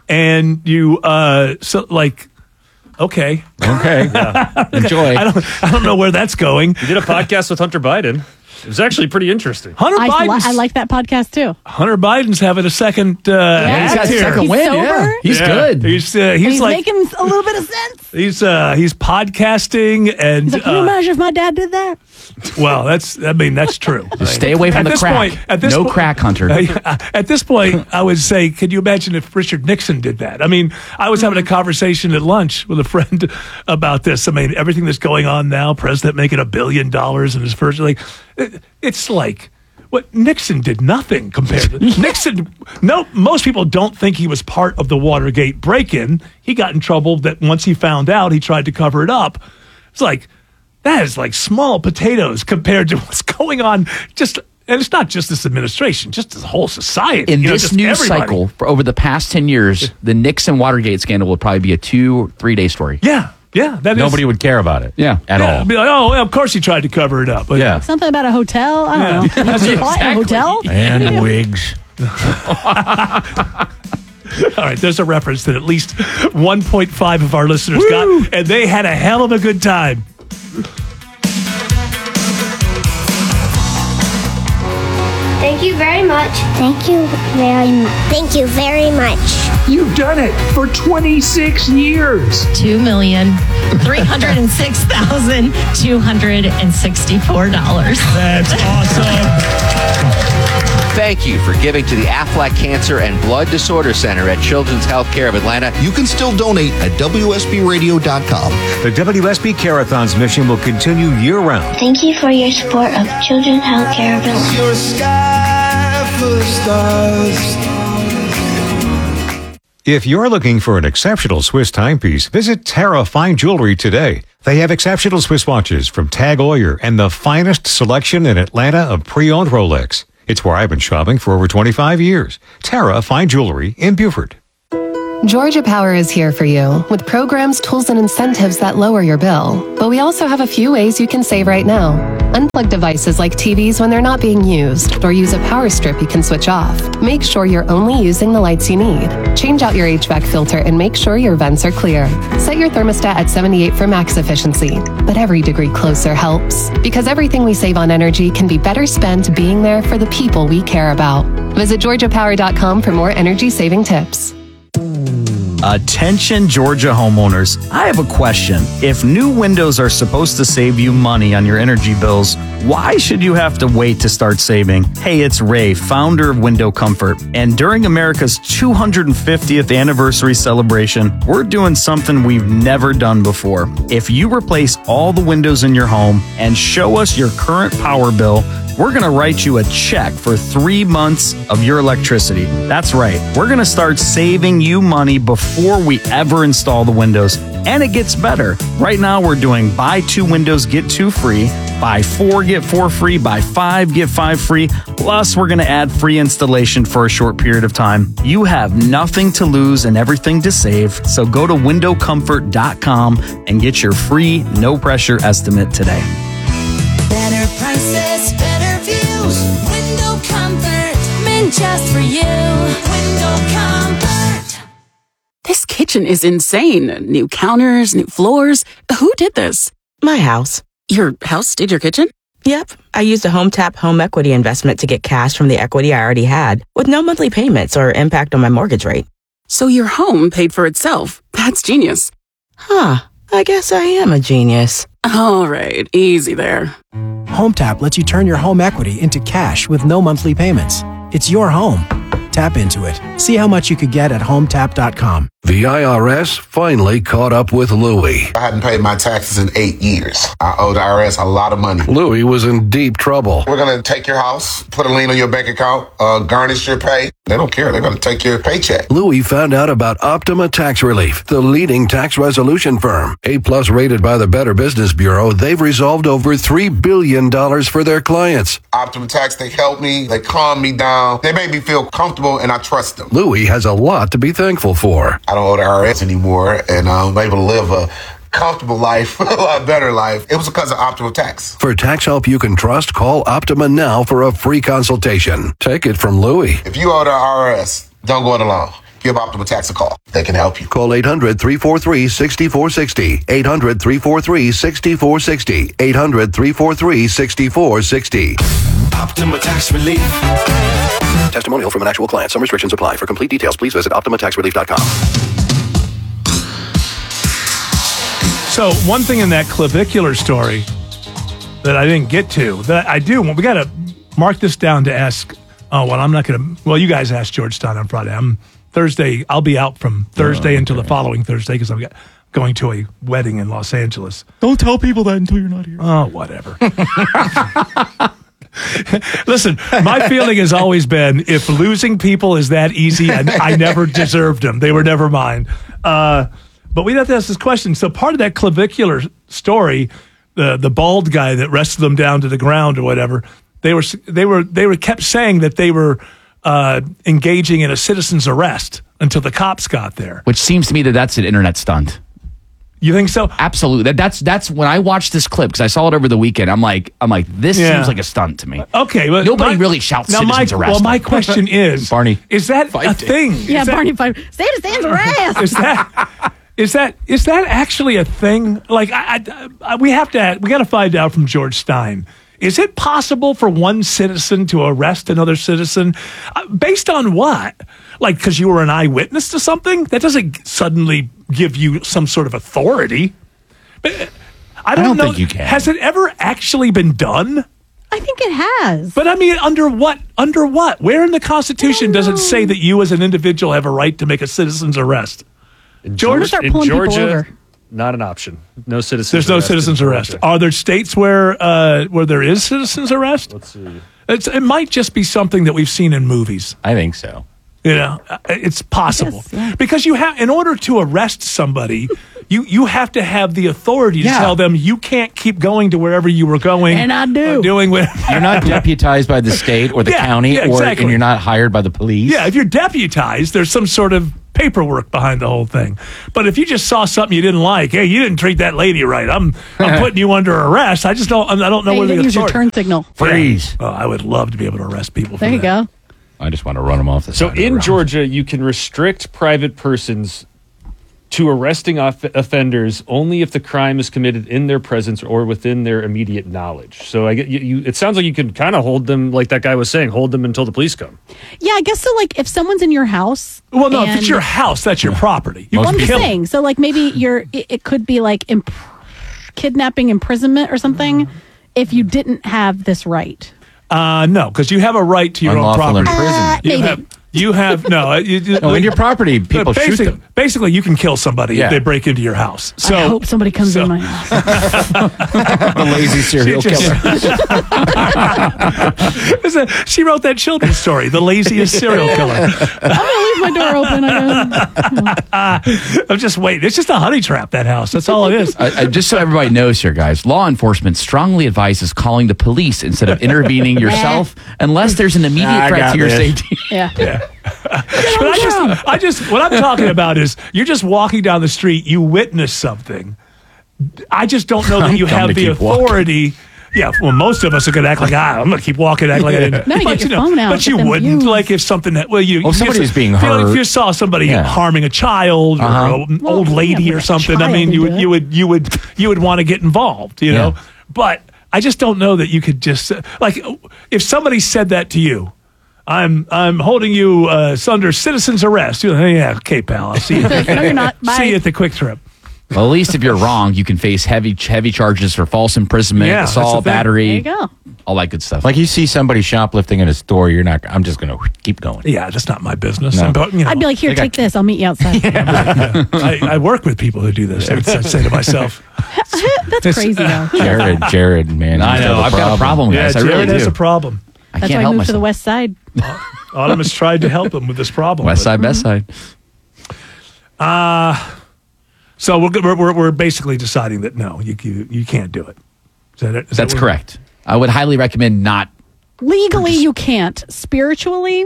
Speaker 1: and you uh so like okay.
Speaker 6: Okay. Enjoy.
Speaker 1: I don't I don't know where that's going.
Speaker 2: He did a podcast with Hunter Biden. It was actually pretty interesting.
Speaker 1: Hunter
Speaker 4: I, li-
Speaker 1: Biden's
Speaker 4: I like that podcast too.
Speaker 1: Hunter Biden's having a second uh
Speaker 4: Yeah,
Speaker 1: act
Speaker 4: he's got
Speaker 1: here.
Speaker 4: second He's win, sober? yeah.
Speaker 24: He's good.
Speaker 1: He's uh,
Speaker 4: And
Speaker 1: he's,
Speaker 4: he's
Speaker 1: like
Speaker 4: making a little bit of sense.
Speaker 1: he's uh he's podcasting and
Speaker 4: He's like, can you
Speaker 1: uh,
Speaker 4: imagine if my dad did that?
Speaker 1: well, that's I mean that's true.
Speaker 24: Just stay away from
Speaker 1: At
Speaker 24: the
Speaker 1: this
Speaker 24: crack.
Speaker 1: point- at this
Speaker 24: no
Speaker 1: po-
Speaker 24: crack, Hunter.
Speaker 1: Uh, at this point, I would say, could you imagine if Richard Nixon did that? I mean, I was having a conversation at lunch with a friend about this. I mean, everything that's going on now, president making a billion dollars in his first, like, it, it's like, what Nixon did nothing compared to Nixon. No, most people don't think he was part of the Watergate break-in. He got in trouble that once he found out, he tried to cover it up. It's like, that is like small potatoes compared to what's going on. Just and it's not just this administration, just the whole society.
Speaker 24: In
Speaker 1: you know,
Speaker 24: this
Speaker 1: just
Speaker 24: news
Speaker 1: everybody.
Speaker 24: cycle, for over the past ten years, the Nixon Watergate scandal will probably be a two, three day story.
Speaker 1: Yeah, yeah, that is.
Speaker 6: Nobody would care about it.
Speaker 24: Yeah.
Speaker 6: At
Speaker 1: yeah,
Speaker 6: all.
Speaker 1: be like, oh, well, of course he tried to cover it up. But
Speaker 6: Yeah.
Speaker 4: Something about a hotel? I don't
Speaker 1: Yeah.
Speaker 4: know. You buy a hotel?
Speaker 6: And wigs.
Speaker 1: All right, there's a reference that at least one point five of our listeners got, and they had a hell of a good time.
Speaker 7: Thank you very much. Thank you very much. Thank you very much.
Speaker 22: You've done it for twenty-six years.
Speaker 7: two million three hundred six thousand two hundred sixty-four dollars.
Speaker 1: That's awesome.
Speaker 20: Thank you for giving to the Aflac Cancer and Blood Disorder Center at Children's Healthcare of Atlanta.
Speaker 8: You can still donate at W S B radio dot com.
Speaker 9: The W S B Care-a-thon's mission will continue year-round.
Speaker 10: Thank you for your support of Children's Healthcare of Atlanta.
Speaker 22: Your sky full of stars.
Speaker 9: If you're looking for an exceptional Swiss timepiece, visit Terra Fine Jewelry today. They have exceptional Swiss watches from Tag Heuer and the finest selection in Atlanta of pre-owned Rolex. It's where I've been shopping for over twenty-five years. Terra Fine Jewelry in Beaufort.
Speaker 11: Georgia Power is here for you with programs, tools, and incentives that lower your bill. But we also have a few ways you can save right now. Unplug devices like T Vs when they're not being used, or use a power strip you can switch off. Make sure you're only using the lights you need. Change out your H V A C filter and make sure your vents are clear. Set your thermostat at seventy-eight for max efficiency. But every degree closer helps, because everything we save on energy can be better spent being there for the people we care about. Visit georgia power dot com for more energy-saving tips.
Speaker 26: Attention Georgia homeowners, I have a question. If new windows are supposed to save you money on your energy bills, why should you have to wait to start saving? Hey, it's Ray, founder of Window Comfort, and during America's two hundred fiftieth anniversary celebration, we're doing something we've never done before. If you replace all the windows in your home and show us your current power bill, we're going to write you a check for three months of your electricity. That's right. We're going to start saving you money before we ever install the windows. And it gets better. Right now, we're doing buy two windows, get two free. Buy four, get four free. Buy five, get five free. Plus, we're going to add free installation for a short period of time. You have nothing to lose and everything to save. So go to window comfort dot com and get your free, no pressure estimate today.
Speaker 22: Better prices, better views. Window Comfort, meant just for you. Window Comfort.
Speaker 27: This kitchen is insane. New counters, new floors. Who did this?
Speaker 28: My house.
Speaker 27: Your house did your kitchen?
Speaker 28: Yep. I used a HomeTap home equity investment to get cash from the equity I already had, with no monthly payments or impact on my mortgage rate.
Speaker 27: So your home paid for itself. That's genius.
Speaker 28: Huh. I guess I am a genius.
Speaker 27: All right. Easy there.
Speaker 29: HomeTap lets you turn your home equity into cash with no monthly payments. It's your home. Tap into it. See how much you could get at home tap dot com.
Speaker 30: The I R S finally caught up with Louie.
Speaker 31: I hadn't paid my taxes in eight years. I owe the I R S a lot of money.
Speaker 30: Louie was in deep trouble.
Speaker 31: We're going to take your house, put a lien on your bank account, uh, garnish your pay. They don't care. They're going to take your paycheck.
Speaker 30: Louie found out about Optima Tax Relief, the leading tax resolution firm. A-plus rated by the Better Business Bureau, they've resolved over three billion dollars for their clients.
Speaker 31: Optima Tax, they help me. They calm me down. They make me feel comfortable, and I trust them.
Speaker 30: Louie has a lot to be thankful for.
Speaker 31: I don't owe the I R S anymore, and I'm able to live a comfortable life, a lot better life. It was because of Optima Tax.
Speaker 30: For tax help you can trust, call Optima now for a free consultation. Take it from Louie.
Speaker 31: If you owe the I R S, don't go it alone. Give Optima Tax a call. They can help you.
Speaker 30: Call eight hundred, three four three, six four six zero. eight hundred, three four three, six four six zero. eight hundred, three four three, six four six zero.
Speaker 22: Optima Tax Relief.
Speaker 30: Testimonial from an actual client. Some restrictions apply. For complete details, please visit optima tax relief dot com.
Speaker 1: So one thing in that clavicular story that I didn't get to, that I do, we got to mark this down to ask, oh, well, I'm not going to, well, you guys asked George Stein on Friday. I'm Thursday, I'll be out from Thursday oh, okay. until the following Thursday because I'm going to a wedding in Los Angeles.
Speaker 3: Don't tell people that until you're not here.
Speaker 1: Oh, whatever. Listen, my feeling has always been if losing people is that easy, I, I never deserved them. They were never mine. Uh, but we'd have to ask this question. So part of that clavicular story, the the bald guy that wrestled them down to the ground or whatever, they were they were they were kept saying that they were uh, engaging in a citizen's arrest until the cops got there.
Speaker 24: Which seems to me that that's an internet stunt.
Speaker 1: You think so?
Speaker 24: Absolutely. That, that's that's when I watched this clip because I saw it over the weekend. I'm like, I'm like, this
Speaker 1: Yeah.
Speaker 24: seems like a stunt to me.
Speaker 1: Okay, well,
Speaker 24: nobody
Speaker 1: my-
Speaker 24: really shouts
Speaker 1: now my,
Speaker 24: citizens arrest.
Speaker 1: Well, my question is,
Speaker 24: Barney,
Speaker 1: is that a thing?
Speaker 4: Yeah,
Speaker 1: Is that-
Speaker 4: Barney Five. Citizens arrest.
Speaker 1: Is that is that is that actually a thing? Like, I, I, I we have to we got to find out from George Stein. Is it possible for one citizen to arrest another citizen? Uh, based on what? Like, because you were an eyewitness to something? That doesn't suddenly give you some sort of authority. But uh, I don't,
Speaker 6: I don't
Speaker 1: know.
Speaker 6: think you can.
Speaker 1: Has it ever actually been done?
Speaker 4: I think it has.
Speaker 1: But I mean, under what? Under what? Where in the Constitution does it say that you as an individual have a right to make a citizen's arrest?
Speaker 2: In
Speaker 1: Georgia,
Speaker 2: Georgia, in Georgia not an option. No citizens.
Speaker 1: There's no
Speaker 2: arrest in
Speaker 1: citizens arrest.
Speaker 2: Georgia.
Speaker 1: Are there states where uh, where there is citizens arrest?
Speaker 2: Let's see.
Speaker 1: It's, it might just be something that we've seen in movies.
Speaker 6: I think so.
Speaker 1: You know, uh, it's possible
Speaker 4: Yes, yeah.
Speaker 1: because you have, in order to arrest somebody, you you have to have the authority to
Speaker 6: Yeah.
Speaker 1: tell them you can't keep going to wherever you were going.
Speaker 4: And I do.
Speaker 1: or doing what.
Speaker 6: You're not deputized by the state or the
Speaker 1: Yeah,
Speaker 6: county,
Speaker 1: yeah,
Speaker 6: or
Speaker 1: exactly.
Speaker 6: and you're not hired by the police.
Speaker 1: Yeah, if you're deputized, there's some sort of paperwork behind the whole thing. But if you just saw something you didn't like, hey, you didn't treat that lady right. I'm I'm putting you under arrest. I just don't I don't know
Speaker 4: Hey, you
Speaker 1: whether
Speaker 4: didn't
Speaker 1: the
Speaker 4: use your
Speaker 1: authority.
Speaker 4: turn signal.
Speaker 6: Freeze.
Speaker 1: Oh, I would love to be able to arrest people.
Speaker 4: There
Speaker 1: for
Speaker 4: you
Speaker 1: that.
Speaker 4: go.
Speaker 6: I just want to run them off the
Speaker 2: So
Speaker 6: side of the
Speaker 2: in
Speaker 6: road.
Speaker 2: Georgia, you can restrict private persons to arresting off- offenders only if the crime is committed in their presence or within their immediate knowledge. So I get you. you it sounds like you can kind of hold them, like that guy was saying, hold them until the police come.
Speaker 4: Yeah, I guess so. Like, if someone's in your house.
Speaker 1: Well, no, if it's
Speaker 4: and-
Speaker 1: your house, that's your property. You
Speaker 4: Well, I'm
Speaker 1: can
Speaker 4: just
Speaker 1: kill 'em.
Speaker 4: saying. So, like, maybe you're. It, it could be like imp- kidnapping, imprisonment, or something. If you didn't have this right.
Speaker 1: Uh, no, because you have a right to your
Speaker 6: Unlawful
Speaker 1: own property.
Speaker 6: imprisonment.
Speaker 1: You
Speaker 4: Uh, maybe.
Speaker 1: have, you have no. uh, You, you-
Speaker 6: No, in your property, people shoot
Speaker 1: basically,
Speaker 6: them.
Speaker 1: basically, you can kill somebody
Speaker 6: Yeah.
Speaker 1: if they break into your house. So
Speaker 4: I hope somebody comes
Speaker 1: so-
Speaker 4: in my house.
Speaker 6: The lazy serial
Speaker 1: She just-
Speaker 6: killer.
Speaker 1: Listen, she wrote that children's story, The Laziest Serial Killer.
Speaker 4: I'm gonna leave my door open. I guess.
Speaker 1: I'm just waiting. It's just a honey trap, that house. That's all it is.
Speaker 24: Uh, uh, just so everybody knows here, guys, law enforcement strongly advises calling the police instead of intervening yourself unless there's an immediate
Speaker 6: I
Speaker 24: threat
Speaker 6: got
Speaker 24: to your
Speaker 6: this.
Speaker 24: safety.
Speaker 4: Yeah.
Speaker 1: But I just, I just, what I'm talking about is you're just walking down the street, you witness something. I just don't know that you
Speaker 6: I'm dumb
Speaker 1: have
Speaker 6: to
Speaker 1: the
Speaker 6: keep walking.
Speaker 1: authority. Yeah, well, most of us are going to act like, ah, I'm going to keep walking, act like I didn't.
Speaker 4: No, you
Speaker 1: but
Speaker 4: get your phone out,
Speaker 1: but
Speaker 4: get
Speaker 1: you
Speaker 4: them
Speaker 1: wouldn't,
Speaker 4: views.
Speaker 1: like if something that, well, you,
Speaker 6: Well, if
Speaker 1: you
Speaker 6: somebody's
Speaker 1: just
Speaker 6: being
Speaker 1: feel like
Speaker 6: hurt.
Speaker 1: if you saw somebody
Speaker 6: Yeah.
Speaker 1: harming a child or
Speaker 6: Uh-huh.
Speaker 1: an
Speaker 4: Well,
Speaker 1: old lady
Speaker 4: yeah,
Speaker 1: or
Speaker 4: but a
Speaker 1: something, I
Speaker 4: child
Speaker 1: mean,
Speaker 4: would
Speaker 1: you
Speaker 4: do
Speaker 1: would,
Speaker 4: it.
Speaker 1: you would, you would, you would want to get involved, you know?
Speaker 6: Yeah.
Speaker 1: But I just don't know that you could just, uh, like, if somebody said that to you, I'm I'm holding you uh, under citizen's arrest. You're like, hey, yeah, okay, pal. I'll see you.
Speaker 4: No, you're not. Bye.
Speaker 1: See you at the Quick Trip.
Speaker 24: Well, at least if you're wrong, you can face heavy heavy charges for false imprisonment,
Speaker 1: Yeah, that's
Speaker 24: assault,
Speaker 1: the thing.
Speaker 24: battery,
Speaker 4: There you go.
Speaker 24: all that good stuff.
Speaker 6: Like you see somebody shoplifting in a store, you're not. I'm just going to keep going.
Speaker 1: Yeah, that's not my business.
Speaker 6: No.
Speaker 1: I'm, but, you know,
Speaker 4: I'd be like, here,
Speaker 6: They got-
Speaker 4: take this. I'll meet you outside.
Speaker 1: I, I work with people who do this. I would say to myself,
Speaker 4: That's crazy, though.
Speaker 6: Jared, Jared, man.
Speaker 24: I
Speaker 6: he's
Speaker 24: know.
Speaker 6: got a
Speaker 24: I've got a problem,
Speaker 1: yeah,
Speaker 24: guys. I
Speaker 1: Jared
Speaker 24: really
Speaker 1: has
Speaker 24: do.
Speaker 1: a problem.
Speaker 24: I
Speaker 4: That's
Speaker 24: can't
Speaker 4: why I
Speaker 24: help
Speaker 4: moved to the
Speaker 24: myself.
Speaker 4: west side.
Speaker 1: Autumn has tried to help him with this problem.
Speaker 24: West
Speaker 1: but-
Speaker 24: side, best side.
Speaker 1: Uh, so we're, we're, we're basically deciding that no, you, you, you can't do it. Is that it? Is
Speaker 24: That's
Speaker 1: that what-
Speaker 24: correct. I would highly recommend not.
Speaker 4: Legally, you can't. Spiritually,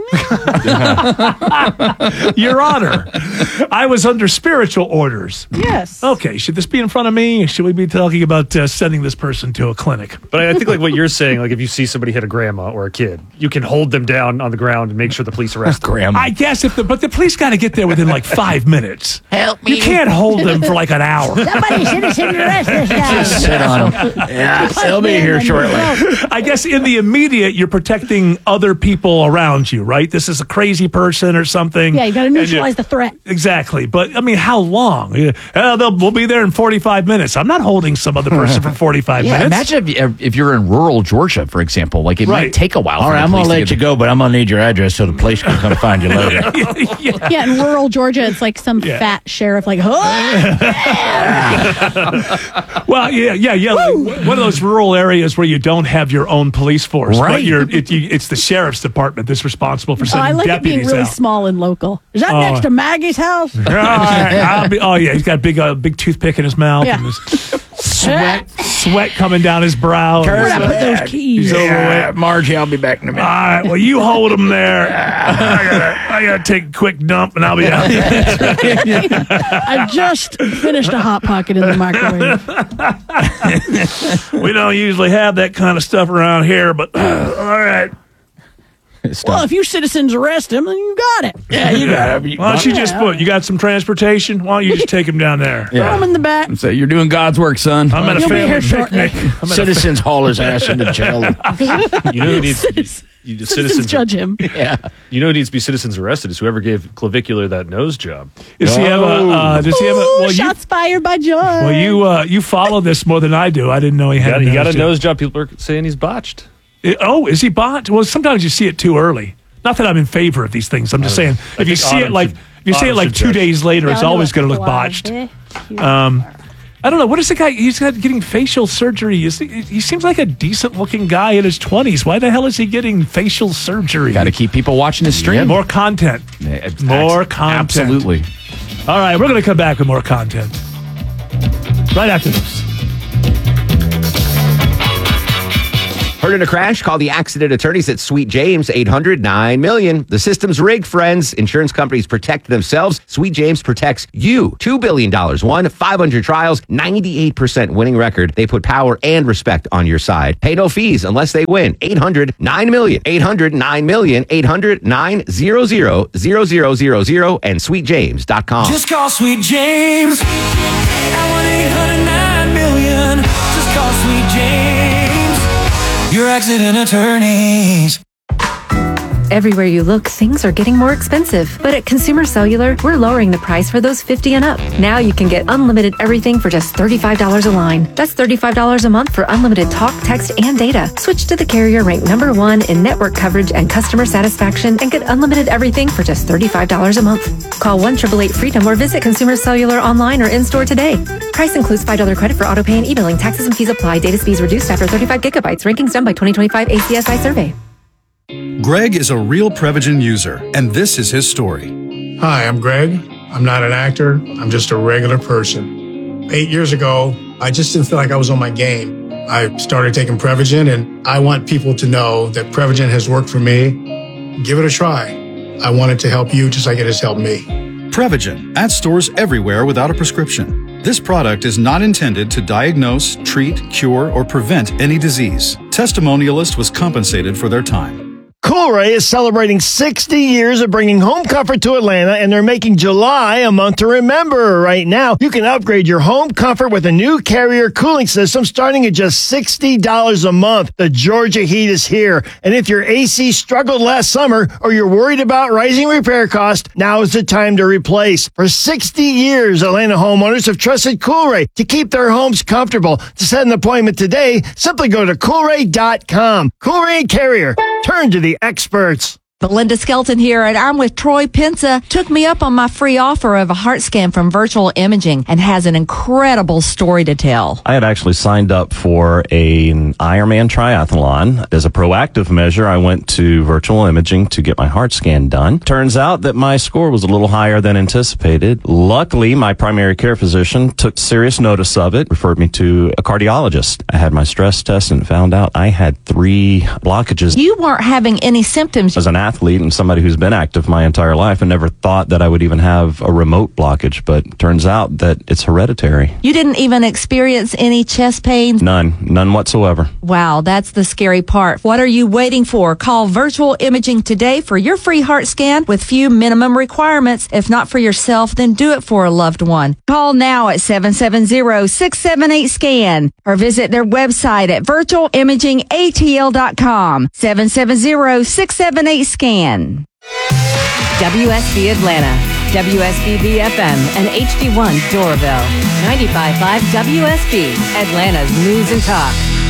Speaker 1: Your Honor, I was under spiritual orders.
Speaker 4: yes.
Speaker 1: Okay, should this be in front of me? Should we be talking about uh, sending this person to a clinic?
Speaker 2: But I think like what you're saying, like if you see somebody hit a grandma or a kid, you can hold them down on the ground and make sure the police arrest them.
Speaker 6: Grandma.
Speaker 1: I guess if the but the police got to get there within like five minutes.
Speaker 7: Help
Speaker 1: You
Speaker 7: me.
Speaker 1: can't hold them for like an hour.
Speaker 4: Somebody citizen arrest this guy.
Speaker 6: Sit on him. Yeah, he'll be here shortly.
Speaker 1: I guess in the immediate, you're protecting other people around you, right? This is a crazy person or something.
Speaker 4: Yeah, you got to
Speaker 1: And
Speaker 4: neutralize the threat.
Speaker 1: Exactly. But, I mean, how long? Yeah, uh, they'll, we'll be there in forty-five minutes. I'm not holding some other person for forty-five
Speaker 24: Yeah,
Speaker 1: minutes.
Speaker 24: imagine if, if you're in rural Georgia, for example. Like it
Speaker 1: Right.
Speaker 24: might take a while.
Speaker 6: All
Speaker 24: for
Speaker 6: right,
Speaker 24: the
Speaker 6: I'm going to
Speaker 24: police
Speaker 6: let
Speaker 24: to
Speaker 6: you
Speaker 24: get
Speaker 6: go, but I'm going to need your address so the police can come find you later.
Speaker 4: Yeah, in rural Georgia, it's like some
Speaker 1: Yeah.
Speaker 4: fat sheriff, like, oh,
Speaker 1: Well, yeah, yeah, yeah. Like one of those rural areas where you don't have your own police force, but
Speaker 6: Right.
Speaker 1: you're, it, you, it's the sheriff's department that's responsible for
Speaker 4: oh, I
Speaker 1: sending
Speaker 4: like it being
Speaker 1: deputies
Speaker 4: really
Speaker 1: out.
Speaker 4: small and local. Is that
Speaker 1: Oh.
Speaker 4: next to Maggie's house?
Speaker 1: All right, I'll be- oh yeah, he's got a big, uh, big toothpick in his mouth,
Speaker 4: Yeah.
Speaker 1: and his sweat, sweat coming down his brow. and
Speaker 4: Where'd
Speaker 1: he's,
Speaker 4: I
Speaker 1: uh,
Speaker 4: put those keys?
Speaker 1: He's overweight.
Speaker 6: Yeah, Margie, I'll be back in a
Speaker 1: All
Speaker 6: minute.
Speaker 1: right, well, you hold him there. I gotta, I gotta take a quick dump, and I'll be out.
Speaker 4: I just finished a Hot Pocket in the microwave.
Speaker 1: We don't usually have that kind of stuff around here, but all right.
Speaker 5: Well, if you citizens arrest him, then you got it.
Speaker 3: Yeah, you got it.
Speaker 1: Why don't you just put, you got some transportation? Why don't you just take him down there?
Speaker 5: Throw him in the back.
Speaker 24: So you're doing God's work, son.
Speaker 1: I'm at a
Speaker 5: You'll be here
Speaker 1: family
Speaker 5: shortly.
Speaker 1: picnic. I'm at a
Speaker 3: Citizens haul his ass into jail.
Speaker 2: You know who needs to be, you,
Speaker 4: Citizens
Speaker 2: citizens
Speaker 4: judge him.
Speaker 3: Yeah.
Speaker 2: You know who needs to be citizens arrested is whoever gave Clavicular that nose job.
Speaker 1: Does he have a? Uh, does he have a?
Speaker 4: Ooh,
Speaker 1: Well, you,
Speaker 4: shots fired by Joy.
Speaker 1: well, you, uh, you follow this more than I do. I didn't know he
Speaker 2: He
Speaker 1: had.
Speaker 2: got,
Speaker 1: a
Speaker 2: he got a
Speaker 1: job.
Speaker 2: nose job. People are saying he's botched.
Speaker 1: It- oh, is he bot? Well, sometimes you see it too early. Not that I'm in favor of these things. I'm just
Speaker 2: I don't
Speaker 1: saying,
Speaker 2: know. I
Speaker 1: if you
Speaker 2: think
Speaker 1: see it
Speaker 2: Autumn
Speaker 1: like,
Speaker 2: should-
Speaker 1: if you see it
Speaker 2: Autumn
Speaker 1: like
Speaker 2: should
Speaker 1: two
Speaker 2: judge.
Speaker 1: days later, it's
Speaker 4: Yeah, I'll
Speaker 1: always
Speaker 4: do
Speaker 1: going to
Speaker 4: it
Speaker 1: look
Speaker 4: for a while.
Speaker 1: botched.
Speaker 4: Yeah.
Speaker 1: Um, I don't know. What is the guy? He's got getting facial surgery. Is he, he seems like a decent looking guy in his twenties. Why the hell is he getting facial surgery?
Speaker 24: Got to keep people watching his stream.
Speaker 1: More content.
Speaker 24: Yeah,
Speaker 1: More
Speaker 24: abs-
Speaker 1: content.
Speaker 24: Absolutely.
Speaker 1: All right, we're going to come back with more content right after this.
Speaker 20: Heard in a crash? Call the accident attorneys at Sweet James, eight hundred nine million. The system's rigged, friends. Insurance companies protect themselves. Sweet James protects you. two billion dollars won, five hundred trials, ninety-eight percent winning record. They put power and respect on your side. Pay no fees unless they win. eight hundred nine million. eight hundred nine million. eight hundred nine hundred zero zero zero zero zero and sweet james dot com.
Speaker 22: Just call Sweet James at one eight hundred nine million. Just call Sweet James, your accident attorneys.
Speaker 12: Everywhere you look, things are getting more expensive. But at Consumer Cellular, we're lowering the price for those fifty and up. Now you can get unlimited everything for just thirty-five dollars a line. That's thirty-five dollars a month for unlimited talk, text, and data. Switch to the carrier ranked number one in network coverage and customer satisfaction and get unlimited everything for just thirty-five dollars a month. Call one eight eight eight freedom or visit Consumer Cellular online or in-store today. Price includes five dollars credit for auto pay and e-billing. Taxes and fees apply. Data speeds reduced after thirty-five gigabytes. Rankings done by twenty twenty-five A C S I survey.
Speaker 13: Greg is a real Prevagen user, and this is his story.
Speaker 14: Hi, I'm Greg. I'm not an actor. I'm just a regular person. Eight years ago, I just didn't feel like I was on my game. I started taking Prevagen, and I want people to know that Prevagen has worked for me. Give it a try. I want it to help you just like it has helped me.
Speaker 13: Prevagen, at stores everywhere without a prescription. This product is not intended to diagnose, treat, cure, or prevent any disease. Testimonialist was compensated for their time.
Speaker 15: Coolray is celebrating sixty years of bringing home comfort to Atlanta, and they're making July a month to remember. Right now, you can upgrade your home comfort with a new Carrier cooling system starting at just sixty dollars a month. The Georgia heat is here, and if your A C struggled last summer or you're worried about rising repair costs, now is the time to replace. For sixty years, Atlanta homeowners have trusted Coolray to keep their homes comfortable. To set an appointment today, simply go to coolray dot com. Coolray and Carrier. Turn to the experts.
Speaker 16: Belinda Skelton here, and I'm with Troy Pensa. Took me up on my free offer of a heart scan from Virtual Imaging and has an incredible story to tell.
Speaker 17: I had actually signed up for a, an Ironman triathlon. As a proactive measure, I went to Virtual Imaging to get my heart scan done. Turns out that my score was a little higher than anticipated. Luckily, my primary care physician took serious notice of it, referred me to a cardiologist. I had my stress test and found out I had three blockages.
Speaker 16: You weren't having any symptoms.
Speaker 17: As an athlete and somebody who's been active my entire life, I never thought that I would even have a remote blockage, but turns out that it's hereditary.
Speaker 16: You didn't even experience any chest pains?
Speaker 17: None. None whatsoever.
Speaker 16: Wow, that's the scary part. What are you waiting for? Call Virtual Imaging today for your free heart scan with few minimum requirements. If not for yourself, then do it for a loved one. Call now at seven seven zero, six seven eight, SCAN or visit their website at virtual imaging a t l dot com. seven seven zero, six seven eight, SCAN.
Speaker 18: W S B Atlanta, W S B B F M, and H D one Doraville. ninety-five point five W S B, Atlanta's News and Talk.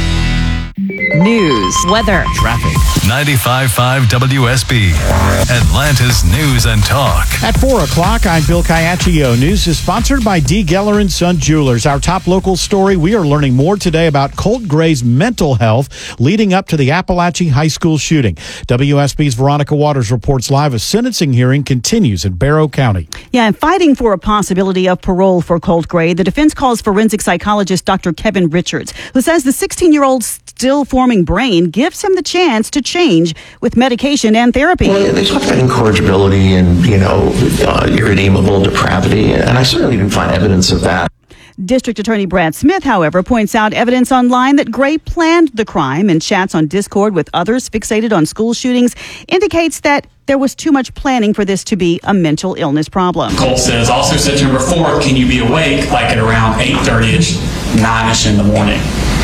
Speaker 19: News, weather,
Speaker 24: traffic.
Speaker 19: ninety-five point five W S B, Atlanta's News and Talk.
Speaker 21: At four o'clock, I'm Bill Caiaccio. News is sponsored by D. Geller and Son Jewelers. Our top local story, we are learning more today about Colt Gray's mental health leading up to the Appalachian High School shooting. W S B's Veronica Waters reports live. A sentencing hearing continues in Barrow County.
Speaker 23: Yeah, and fighting for a possibility of parole for Colt Gray, the defense calls forensic psychologist Doctor Kevin Richards, who says the sixteen-year-old's still forming brain gives him the chance to change with medication and therapy.
Speaker 32: Well, they talk about incorrigibility and, you know, uh, irredeemable depravity, and I certainly didn't find evidence of that.
Speaker 23: District Attorney Brad Smith, however, points out evidence online that Gray planned the crime, and chats on Discord with others fixated on school shootings indicates that there was too much planning for this to be a mental illness problem.
Speaker 8: Cole says, also September fourth, can you be awake like at around eight thirty-ish, nine-ish in the morning?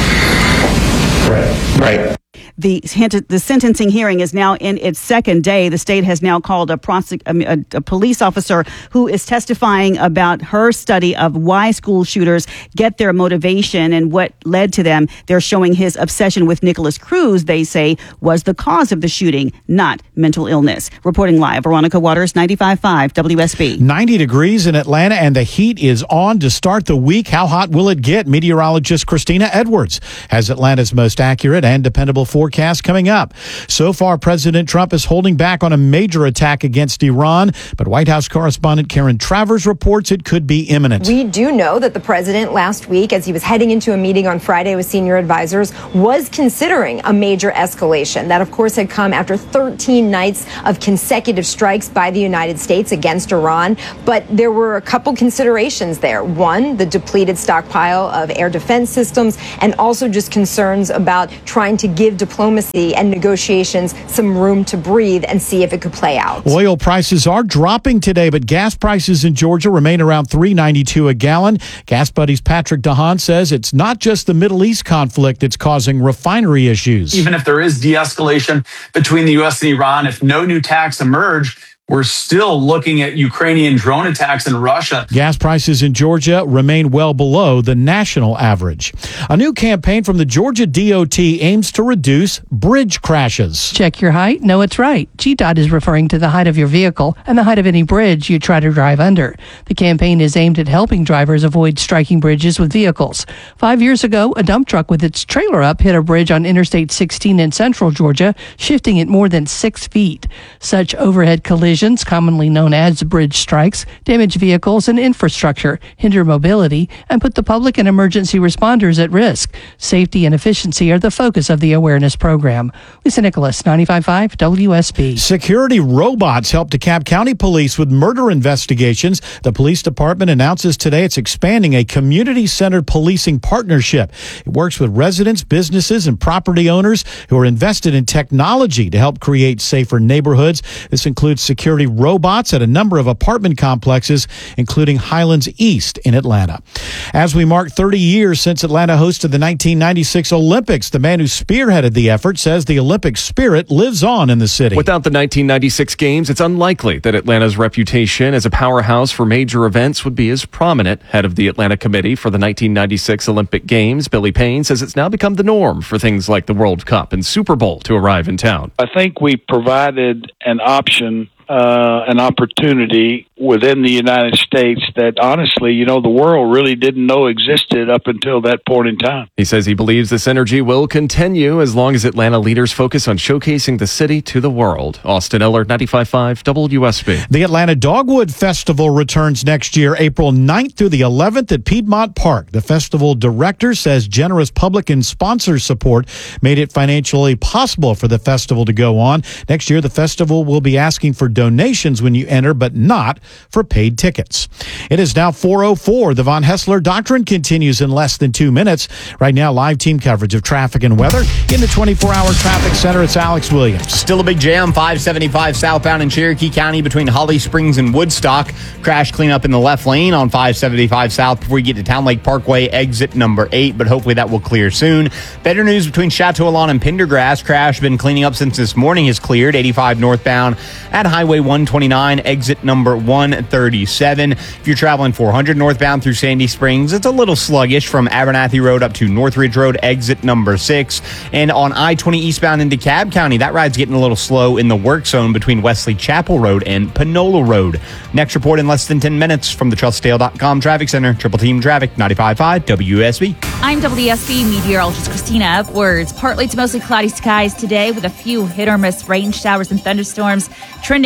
Speaker 8: Right. Right.
Speaker 23: The, the sentencing hearing is now in its second day. The state has now called a, prosec- a, a police officer who is testifying about her study of why school shooters get their motivation and what led to them. They're showing his obsession with Nicholas Cruz, they say, was the cause of the shooting, not mental illness. Reporting live, Veronica Waters, ninety-five point five W S B.
Speaker 21: ninety degrees in Atlanta, and the heat is on to start the week. How hot will it get? Meteorologist Christina Edwards has Atlanta's most accurate and dependable forecast coming up. So far, President Trump is holding back on a major attack against Iran, but White House correspondent Karen Travers reports it could be imminent.
Speaker 9: We do know that the president last week, as he was heading into a meeting on Friday with senior advisors, was considering a major escalation. That, of course, had come after thirteen nights of consecutive strikes by the United States against Iran. But there were a couple considerations there. One, the depleted stockpile of air defense systems, and also just concerns about trying to give diplomacy and negotiations some room to breathe and see if it could play out.
Speaker 21: Oil prices are dropping today, but gas prices in Georgia remain around three ninety-two a gallon. Gas Buddy's Patrick DeHaan says it's not just the Middle East conflict that's causing refinery issues.
Speaker 10: Even if there is de-escalation between the U S and Iran, if no new attacks emerge, we're still looking at Ukrainian drone attacks in Russia.
Speaker 21: Gas prices in Georgia remain well below the national average. A new campaign from the Georgia D O T aims to reduce bridge crashes.
Speaker 11: Check your height. No, it's right. G DOT is referring to the height of your vehicle and the height of any bridge you try to drive under. The campaign is aimed at helping drivers avoid striking bridges with vehicles. Five years ago, a dump truck with its trailer up hit a bridge on Interstate sixteen in central Georgia, shifting it more than six feet. Such overhead collisions, commonly known as bridge strikes, damage vehicles and infrastructure, hinder mobility, and put the public and emergency responders at risk. Safety and efficiency are the focus of the awareness program. Lisa Nicholas, ninety-five point five W S B.
Speaker 21: Security robots help DeKalb County Police with murder investigations. The police department announces today it's expanding a community-centered policing partnership. It works with residents, businesses, and property owners who are invested in technology to help create safer neighborhoods. This includes security robots at a number of apartment complexes, including Highlands East in Atlanta. As we mark thirty years since Atlanta hosted the nineteen ninety-six Olympics, the man who spearheaded the effort says the Olympic spirit lives on in the city.
Speaker 25: Without the nineteen ninety-six Games, it's unlikely that Atlanta's reputation as a powerhouse for major events would be as prominent. Head of the Atlanta Committee for the nineteen ninety-six Olympic Games, Billy Payne, says it's now become the norm for things like the World Cup and Super Bowl to arrive in town.
Speaker 26: I think we provided an option Uh, an opportunity within the United States that honestly, you know, the world really didn't know existed up until that point in time.
Speaker 25: He says he believes this energy will continue as long as Atlanta leaders focus on showcasing the city to the world. Austin Eller, ninety-five point five W S B.
Speaker 21: The Atlanta Dogwood Festival returns next year, April ninth through the eleventh at Piedmont Park. The festival director says generous public and sponsor support made it financially possible for the festival to go on. Next year, the festival will be asking for donations when you enter, but not for paid tickets. It is now four oh four. The Von Hessler Doctrine continues in less than two minutes. Right now, live team coverage of traffic and weather. In the twenty-four hour traffic center, it's Alex Williams.
Speaker 27: Still a big jam, five seventy-five southbound in Cherokee County between Holly Springs and Woodstock. Crash cleanup in the left lane on five seventy-five south before you get to Town Lake Parkway, exit number eight, but hopefully that will clear soon. Better news between Chateau Alon and Pendergrass. Crash been cleaning up since this morning is cleared. eighty-five northbound at Highway one twenty-nine, exit number one thirty-seven. If you're traveling four hundred northbound through Sandy Springs, it's a little sluggish from Abernathy Road up to Northridge Road, exit number six. And on I twenty eastbound into DeKalb County, that ride's getting a little slow in the work zone between Wesley Chapel Road and Panola Road. Next report in less than ten minutes from the Trustdale dot com Traffic Center. Triple Team Traffic, ninety-five point five W S B.
Speaker 28: I'm W S B meteorologist Christina Edwards. Partly to mostly cloudy skies today with a few hit or miss rain showers and thunderstorms trending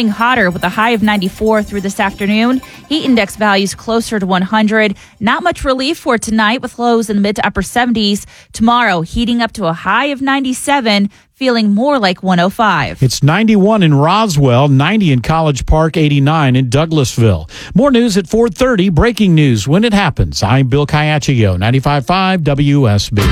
Speaker 28: getting hotter with a high of ninety-four through this afternoon. Heat index values closer to one hundred. Not much relief for tonight with lows in the mid to upper seventies. Tomorrow, heating up to a high of ninety-seven, feeling more like one oh five.
Speaker 21: It's ninety-one in Roswell, ninety in College Park, eighty-nine in Douglasville. More news at four thirty. Breaking news when it happens. I'm Bill Caiaccio, ninety-five point five W S B.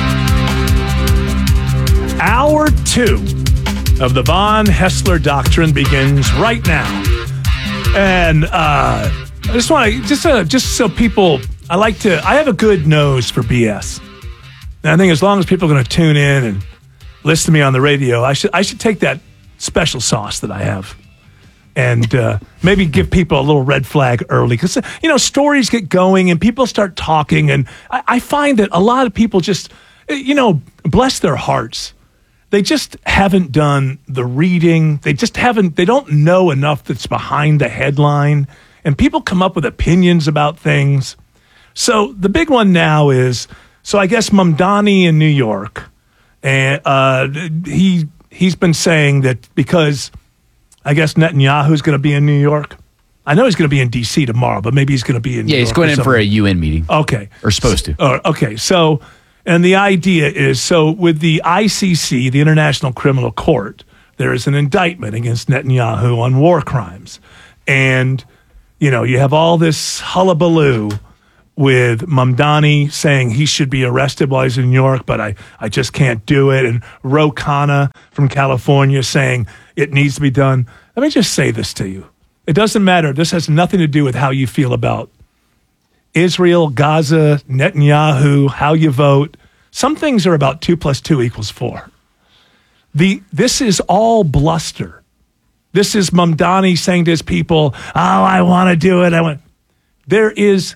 Speaker 1: Hour two of the Von Hessler Doctrine begins right now. And uh, I just want to, just, uh, just so people, I like to, I have a good nose for B S. And I think as long as people are going to tune in and listen to me on the radio, I should I should take that special sauce that I have and uh, maybe give people a little red flag early. Because, you know, stories get going and people start talking. And I, I find that a lot of people just, you know, bless their hearts. They just haven't done the reading. They just haven't, they don't know enough that's behind the headline. And people come up with opinions about things. So the big one now is, so I guess Mamdani in New York, and uh, he, he's been saying that because I guess Netanyahu's going to be in New York. I know he's going to be in D C tomorrow, but maybe he's going to be in New
Speaker 24: Yeah, York he's going or in for something. a U N meeting.
Speaker 1: Okay.
Speaker 24: Or supposed to.
Speaker 1: Uh, okay, so, and the idea is, so with the I C C, the International Criminal Court, there is an indictment against Netanyahu on war crimes. And, you know, you have all this hullabaloo with Mamdani saying he should be arrested while he's in New York, but I, I just can't do it. And Ro Khanna from California saying it needs to be done. Let me just say this to you. It doesn't matter. This has nothing to do with how you feel about Israel, Gaza, Netanyahu, how you vote. Some things are about two plus two equals four. The, this is all bluster. This is Mamdani saying to his people, oh, I want to do it. I want. There is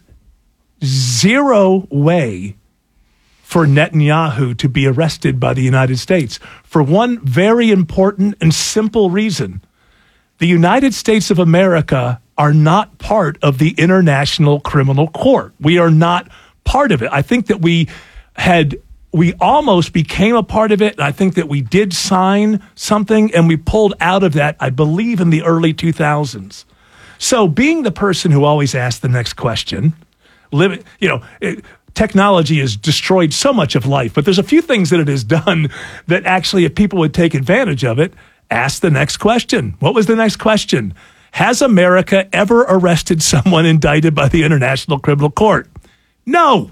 Speaker 1: zero way for Netanyahu to be arrested by the United States for one very important and simple reason. The United States of America are not part of the International Criminal Court. We are not part of it. I think that we had, we almost became a part of it. I think that we did sign something and we pulled out of that, I believe, in the early two thousands. So being the person who always asks the next question, live, you know, it, technology has destroyed so much of life, but there's a few things that it has done that actually, if people would take advantage of it, ask the next question. What was the next question? Has America ever arrested someone indicted by the International Criminal Court? No,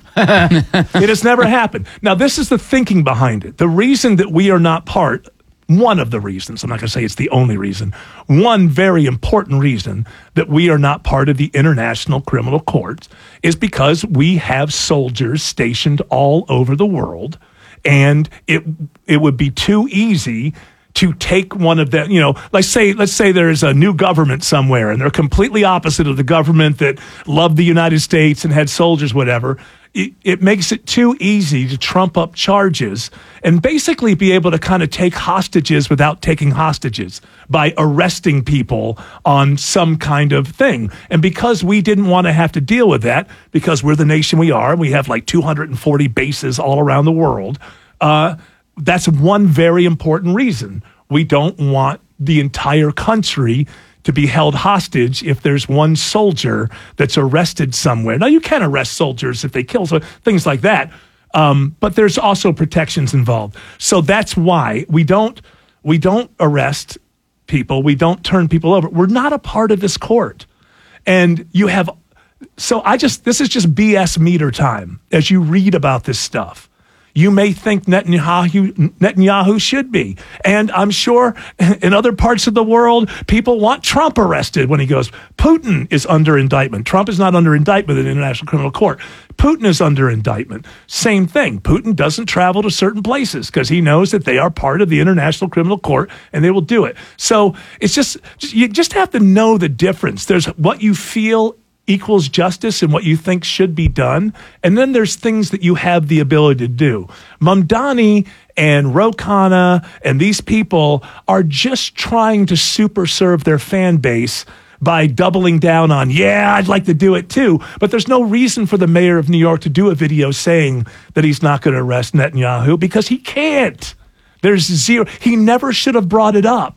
Speaker 1: it has never happened. Now, this is the thinking behind it. The reason that we are not part, one of the reasons, I'm not going to say it's the only reason, one very important reason that we are not part of the International Criminal Court is because we have soldiers stationed all over the world, and it it would be too easy to take one of them, you know, let's say, let's say there's a new government somewhere and they're completely opposite of the government that loved the United States and had soldiers, whatever. It, it makes it too easy to trump up charges and basically be able to kind of take hostages without taking hostages by arresting people on some kind of thing. And because we didn't want to have to deal with that, because we're the nation we are, we have like two hundred forty bases all around the world, uh, that's one very important reason. We don't want the entire country to be held hostage if there's one soldier that's arrested somewhere. Now, you can arrest soldiers if they kill, so things like that. Um, but there's also protections involved. So that's why we don't we don't arrest people. We don't turn people over. We're not a part of this court. And you have, so I just, this is just B S meter time as you read about this stuff. You may think Netanyahu, Netanyahu should be. And I'm sure in other parts of the world, people want Trump arrested when he goes. Putin is under indictment. Trump is not under indictment in the International Criminal Court. Putin is under indictment. Same thing. Putin doesn't travel to certain places because he knows that they are part of the International Criminal Court and they will do it. So it's just, you just have to know the difference. There's what you feel equals justice and what you think should be done. And then there's things that you have the ability to do. Mamdani and Ro Khanna and these people are just trying to super serve their fan base by doubling down on, yeah, I'd like to do it too. But there's no reason for the mayor of New York to do a video saying that he's not going to arrest Netanyahu because he can't. There's zero. He never should have brought it up.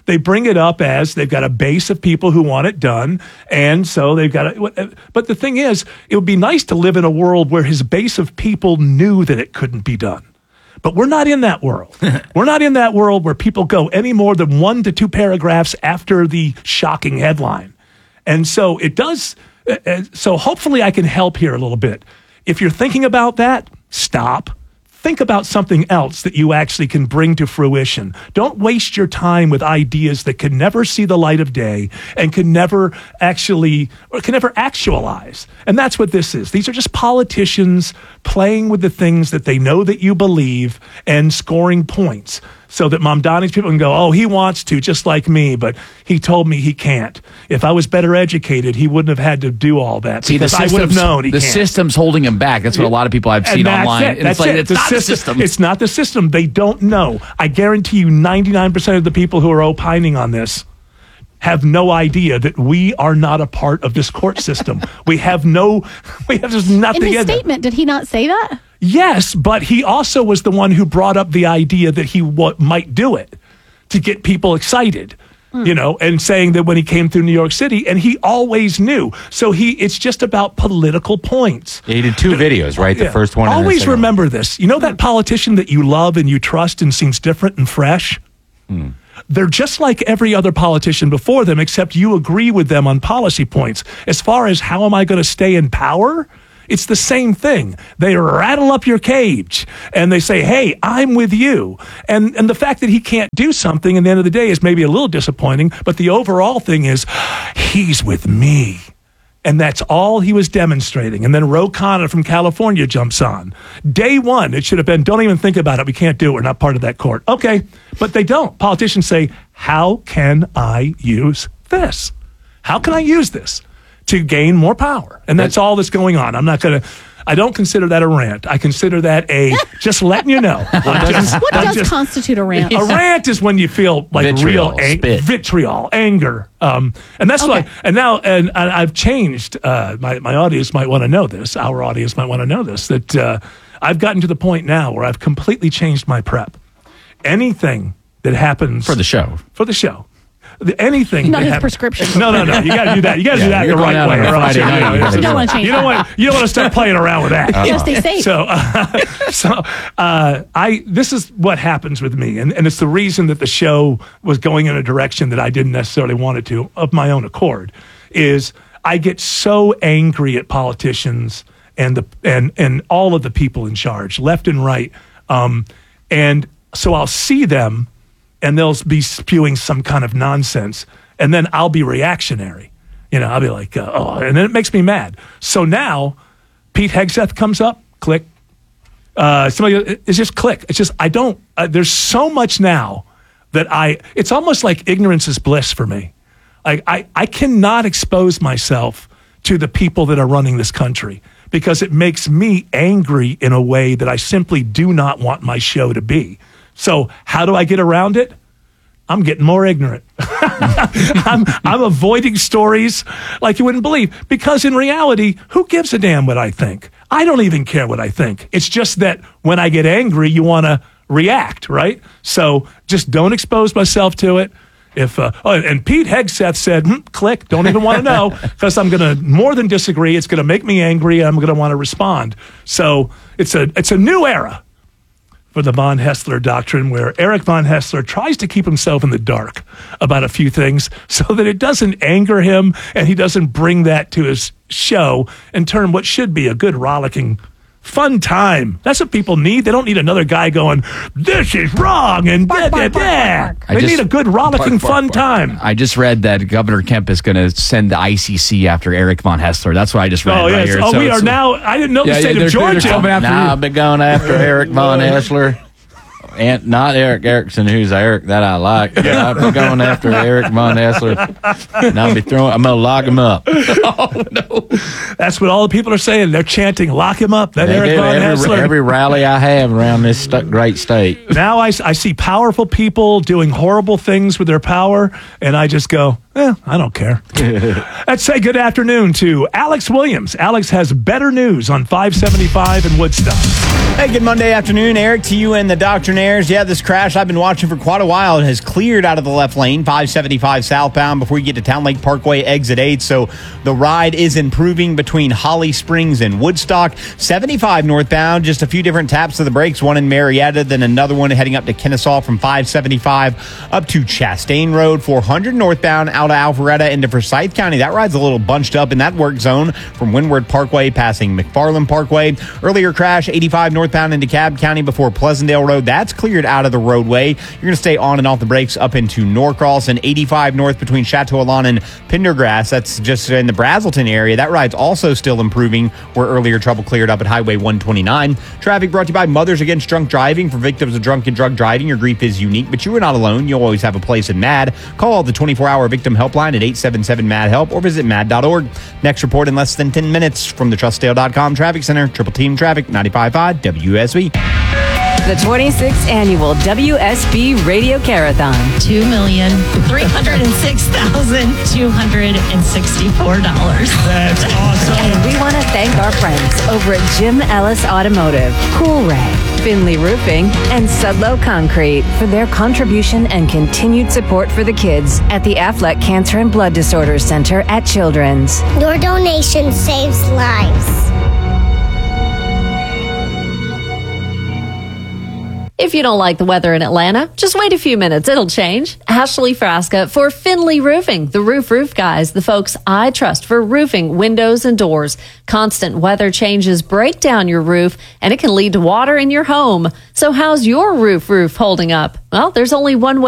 Speaker 1: they bring it up as they've got a base of people who want it done. And so they've got it. But the thing is, it would be nice to live in a world where his base of people knew that it couldn't be done. But we're not in that world. We're not in that world where people go any more than one to two paragraphs after the shocking headline. And so it does. Uh, so hopefully I can help here a little bit. If you're thinking about that, stop. Think about something else that you actually can bring to fruition. Don't waste your time with ideas that can never see the light of day and can never actually, or can never actualize. And that's what this is. These are just politicians playing with the things that they know that you believe and scoring points so that Mamdani's people can go, oh, he wants to, just like me, but he told me he can't. If I was better educated, he wouldn't have had to do all that.
Speaker 24: See,
Speaker 1: because
Speaker 24: the
Speaker 1: I would have known he
Speaker 24: the
Speaker 1: can't.
Speaker 24: system's holding him back. That's what a lot of people I've
Speaker 1: And
Speaker 24: seen
Speaker 1: that's
Speaker 24: online.
Speaker 1: it.
Speaker 24: And
Speaker 1: That's
Speaker 24: it's like,
Speaker 1: it.
Speaker 24: it's
Speaker 1: The
Speaker 24: not the
Speaker 1: system-
Speaker 24: system.
Speaker 1: It's not the system. They don't know. I guarantee you ninety-nine percent of the people who are opining on this have no idea that we are not a part of this court system. We have no, we have just nothing
Speaker 2: In his
Speaker 1: in there.
Speaker 2: statement, did he not say that?
Speaker 1: Yes, but he also was the one who brought up the idea that he w- might do it to get people excited,
Speaker 2: Hmm.
Speaker 1: you know, and saying that when he came through New York City, and he always knew. So he, it's just about political points.
Speaker 3: He did two videos, right? The
Speaker 1: Yeah.
Speaker 3: first one. and the
Speaker 1: Always
Speaker 3: second one.
Speaker 1: remember this. You know that politician that you love and you trust and seems different and fresh?
Speaker 3: Hmm.
Speaker 1: They're just like every other politician before them, except you agree with them on policy points. As far as how am I going to stay in power, it's the same thing. They rattle up your cage and they say, hey, I'm with you. And and the fact that he can't do something at the end of the day is maybe a little disappointing, but the overall thing is he's with me. And that's all he was demonstrating. And then Ro Khanna from California jumps on. Day one, it should have been, don't even think about it. We can't do it. We're not part of that court. Okay, but they don't. Politicians say, how can I use this? How can I use this to gain more power? And that's all that's going on. I'm not going to, I don't consider that a rant. I consider that a, just letting you know. I'm just-
Speaker 2: What
Speaker 1: I'm
Speaker 2: does
Speaker 1: just-
Speaker 2: constitute a rant?
Speaker 1: a rant is when you feel like
Speaker 3: Vitriol,
Speaker 1: real ang-
Speaker 3: spit.
Speaker 1: vitriol, anger, um, and that's
Speaker 2: Okay.
Speaker 1: why. And now, and, and I've changed. Uh, my my audience might want to know this. Our audience might want to know this. That uh, I've gotten to the point now where I've completely changed my prep. Anything that happens
Speaker 24: For the show.
Speaker 1: for the show. The, anything
Speaker 2: Not
Speaker 1: that
Speaker 2: his
Speaker 1: hap-
Speaker 2: prescription.
Speaker 1: No, no, no. You got to do that. You got to
Speaker 24: Yeah,
Speaker 1: do that
Speaker 24: you're
Speaker 1: the
Speaker 24: going
Speaker 1: right
Speaker 24: out
Speaker 1: way.
Speaker 24: on a
Speaker 1: or else
Speaker 24: Friday
Speaker 1: you're-
Speaker 24: night, you gotta
Speaker 2: You don't want to change
Speaker 1: you don't
Speaker 2: that.
Speaker 1: want you don't want to start playing around with that.
Speaker 2: You gotta stay safe.
Speaker 1: So, uh, so uh, I this is what happens with me, and, and it's the reason that the show was going in a direction that I didn't necessarily want it to, of my own accord. Is I get so angry at politicians and the and and all of the people in charge, left and right, um, and so I'll see them, and they'll be spewing some kind of nonsense, and then I'll be reactionary. You know, I'll be like, uh, oh, and then it makes me mad. So now, Pete Hegseth comes up, click. Uh, somebody, it's just click. It's just, I don't, uh, there's so much now that I, it's almost like ignorance is bliss for me. I, I, I cannot expose myself to the people that are running this country because it makes me angry in a way that I simply do not want my show to be. So how do I get around it? I'm getting more ignorant. I'm, I'm avoiding stories like you wouldn't believe because in reality, who gives a damn what I think? I don't even care what I think. It's just that when I get angry, you want to react, right? So just don't expose myself to it. If uh, oh, and Pete Hegseth said, hmm, click, don't even want to know because I'm going to more than disagree. It's going to make me angry. And I'm going to want to respond. So it's a it's a new era for the von Hessler doctrine, where Eric von Hessler tries to keep himself in the dark about a few things so that it doesn't anger him and he doesn't bring that to his show and turn what should be a good, rollicking, fun time. That's what people need. They don't need another guy going, this is wrong, and da, da, da.
Speaker 24: I
Speaker 1: They
Speaker 24: just-
Speaker 1: need a good, rollicking,
Speaker 24: Bark, bark,
Speaker 1: fun
Speaker 24: bark.
Speaker 1: time.
Speaker 24: I just read that Governor Kemp is going to send the I C C after Eric von Hessler. That's what I just read
Speaker 1: Oh,
Speaker 24: right
Speaker 1: yes.
Speaker 24: here.
Speaker 1: Oh,
Speaker 24: So
Speaker 1: we
Speaker 24: it's-
Speaker 1: are now, I didn't know the
Speaker 24: Yeah,
Speaker 1: state
Speaker 24: yeah,
Speaker 1: of
Speaker 24: they're- they're
Speaker 1: Georgia.
Speaker 24: coming after
Speaker 3: Nah,
Speaker 24: you.
Speaker 3: I've been going after Eric von Hessler. And not Eric Erickson, who's Eric that I like. I've been going after Eric von Hessler. And I'll be throwing, I'm going to lock him up.
Speaker 1: Oh, no. That's what all the people are saying. They're chanting, lock him up. That
Speaker 3: They
Speaker 1: Eric
Speaker 3: do
Speaker 1: von
Speaker 3: every,
Speaker 1: Hessler.
Speaker 3: every rally I have around this st- great state.
Speaker 1: Now I, I see powerful people doing horrible things with their power, and I just go, Eh, I don't care. Let's say good afternoon to Alex Williams. Alex has better news on five seventy-five in Woodstock.
Speaker 27: Hey, good Monday afternoon, Eric, to you and the Doctrinaires. Yeah, this crash I've been watching for quite a while. It has cleared out of the left lane, five seventy-five southbound before you get to Town Lake Parkway, exit eight. So the ride is improving between Holly Springs and Woodstock. seventy-five northbound, just a few different taps of the brakes, one in Marietta, then another one heading up to Kennesaw from five seventy-five up to Chastain Road. four hundred northbound out of Alpharetta into Forsyth County. That ride's a little bunched up in that work zone from Windward Parkway passing McFarland Parkway. Earlier crash, eighty-five northbound into Cobb County before Pleasantdale Road. That's cleared out of the roadway. You're going to stay on and off the brakes up into Norcross, and eighty-five north between Chateau Alon and Pendergrass. That's just in the Brazelton area. That ride's also still improving where earlier trouble cleared up at Highway one twenty-nine. Traffic brought to you by Mothers Against Drunk Driving. For victims of drunk and drug driving, your grief is unique, but you are not alone. You'll always have a place in MAD. Call the twenty-four hour victim helpline at eight seven seven M A D help or visit mad dot org. Next report in less than ten minutes from the trust dale dot com Traffic Center. Triple Team Traffic, ninety-five point five W S B.
Speaker 18: The twenty-sixth Annual W S B Radio Carathon.
Speaker 2: two million three hundred six thousand two hundred sixty-four dollars.
Speaker 1: That's awesome.
Speaker 18: And we want to thank our friends over at Jim Ellis Automotive, Coolray, Finley Roofing, and Sudlow Concrete for their contribution and continued support for the kids at the Affleck Cancer and Blood Disorders Center at Children's.
Speaker 4: Your donation saves lives.
Speaker 2: If you don't like the weather in Atlanta, just wait a few minutes. It'll change. Ashley Frasca for Finley Roofing, the roof roof guys, the folks I trust for roofing, windows, and doors. Constant weather changes break down your roof, and it can lead to water in your home. So how's your roof roof holding up? Well, there's only one way.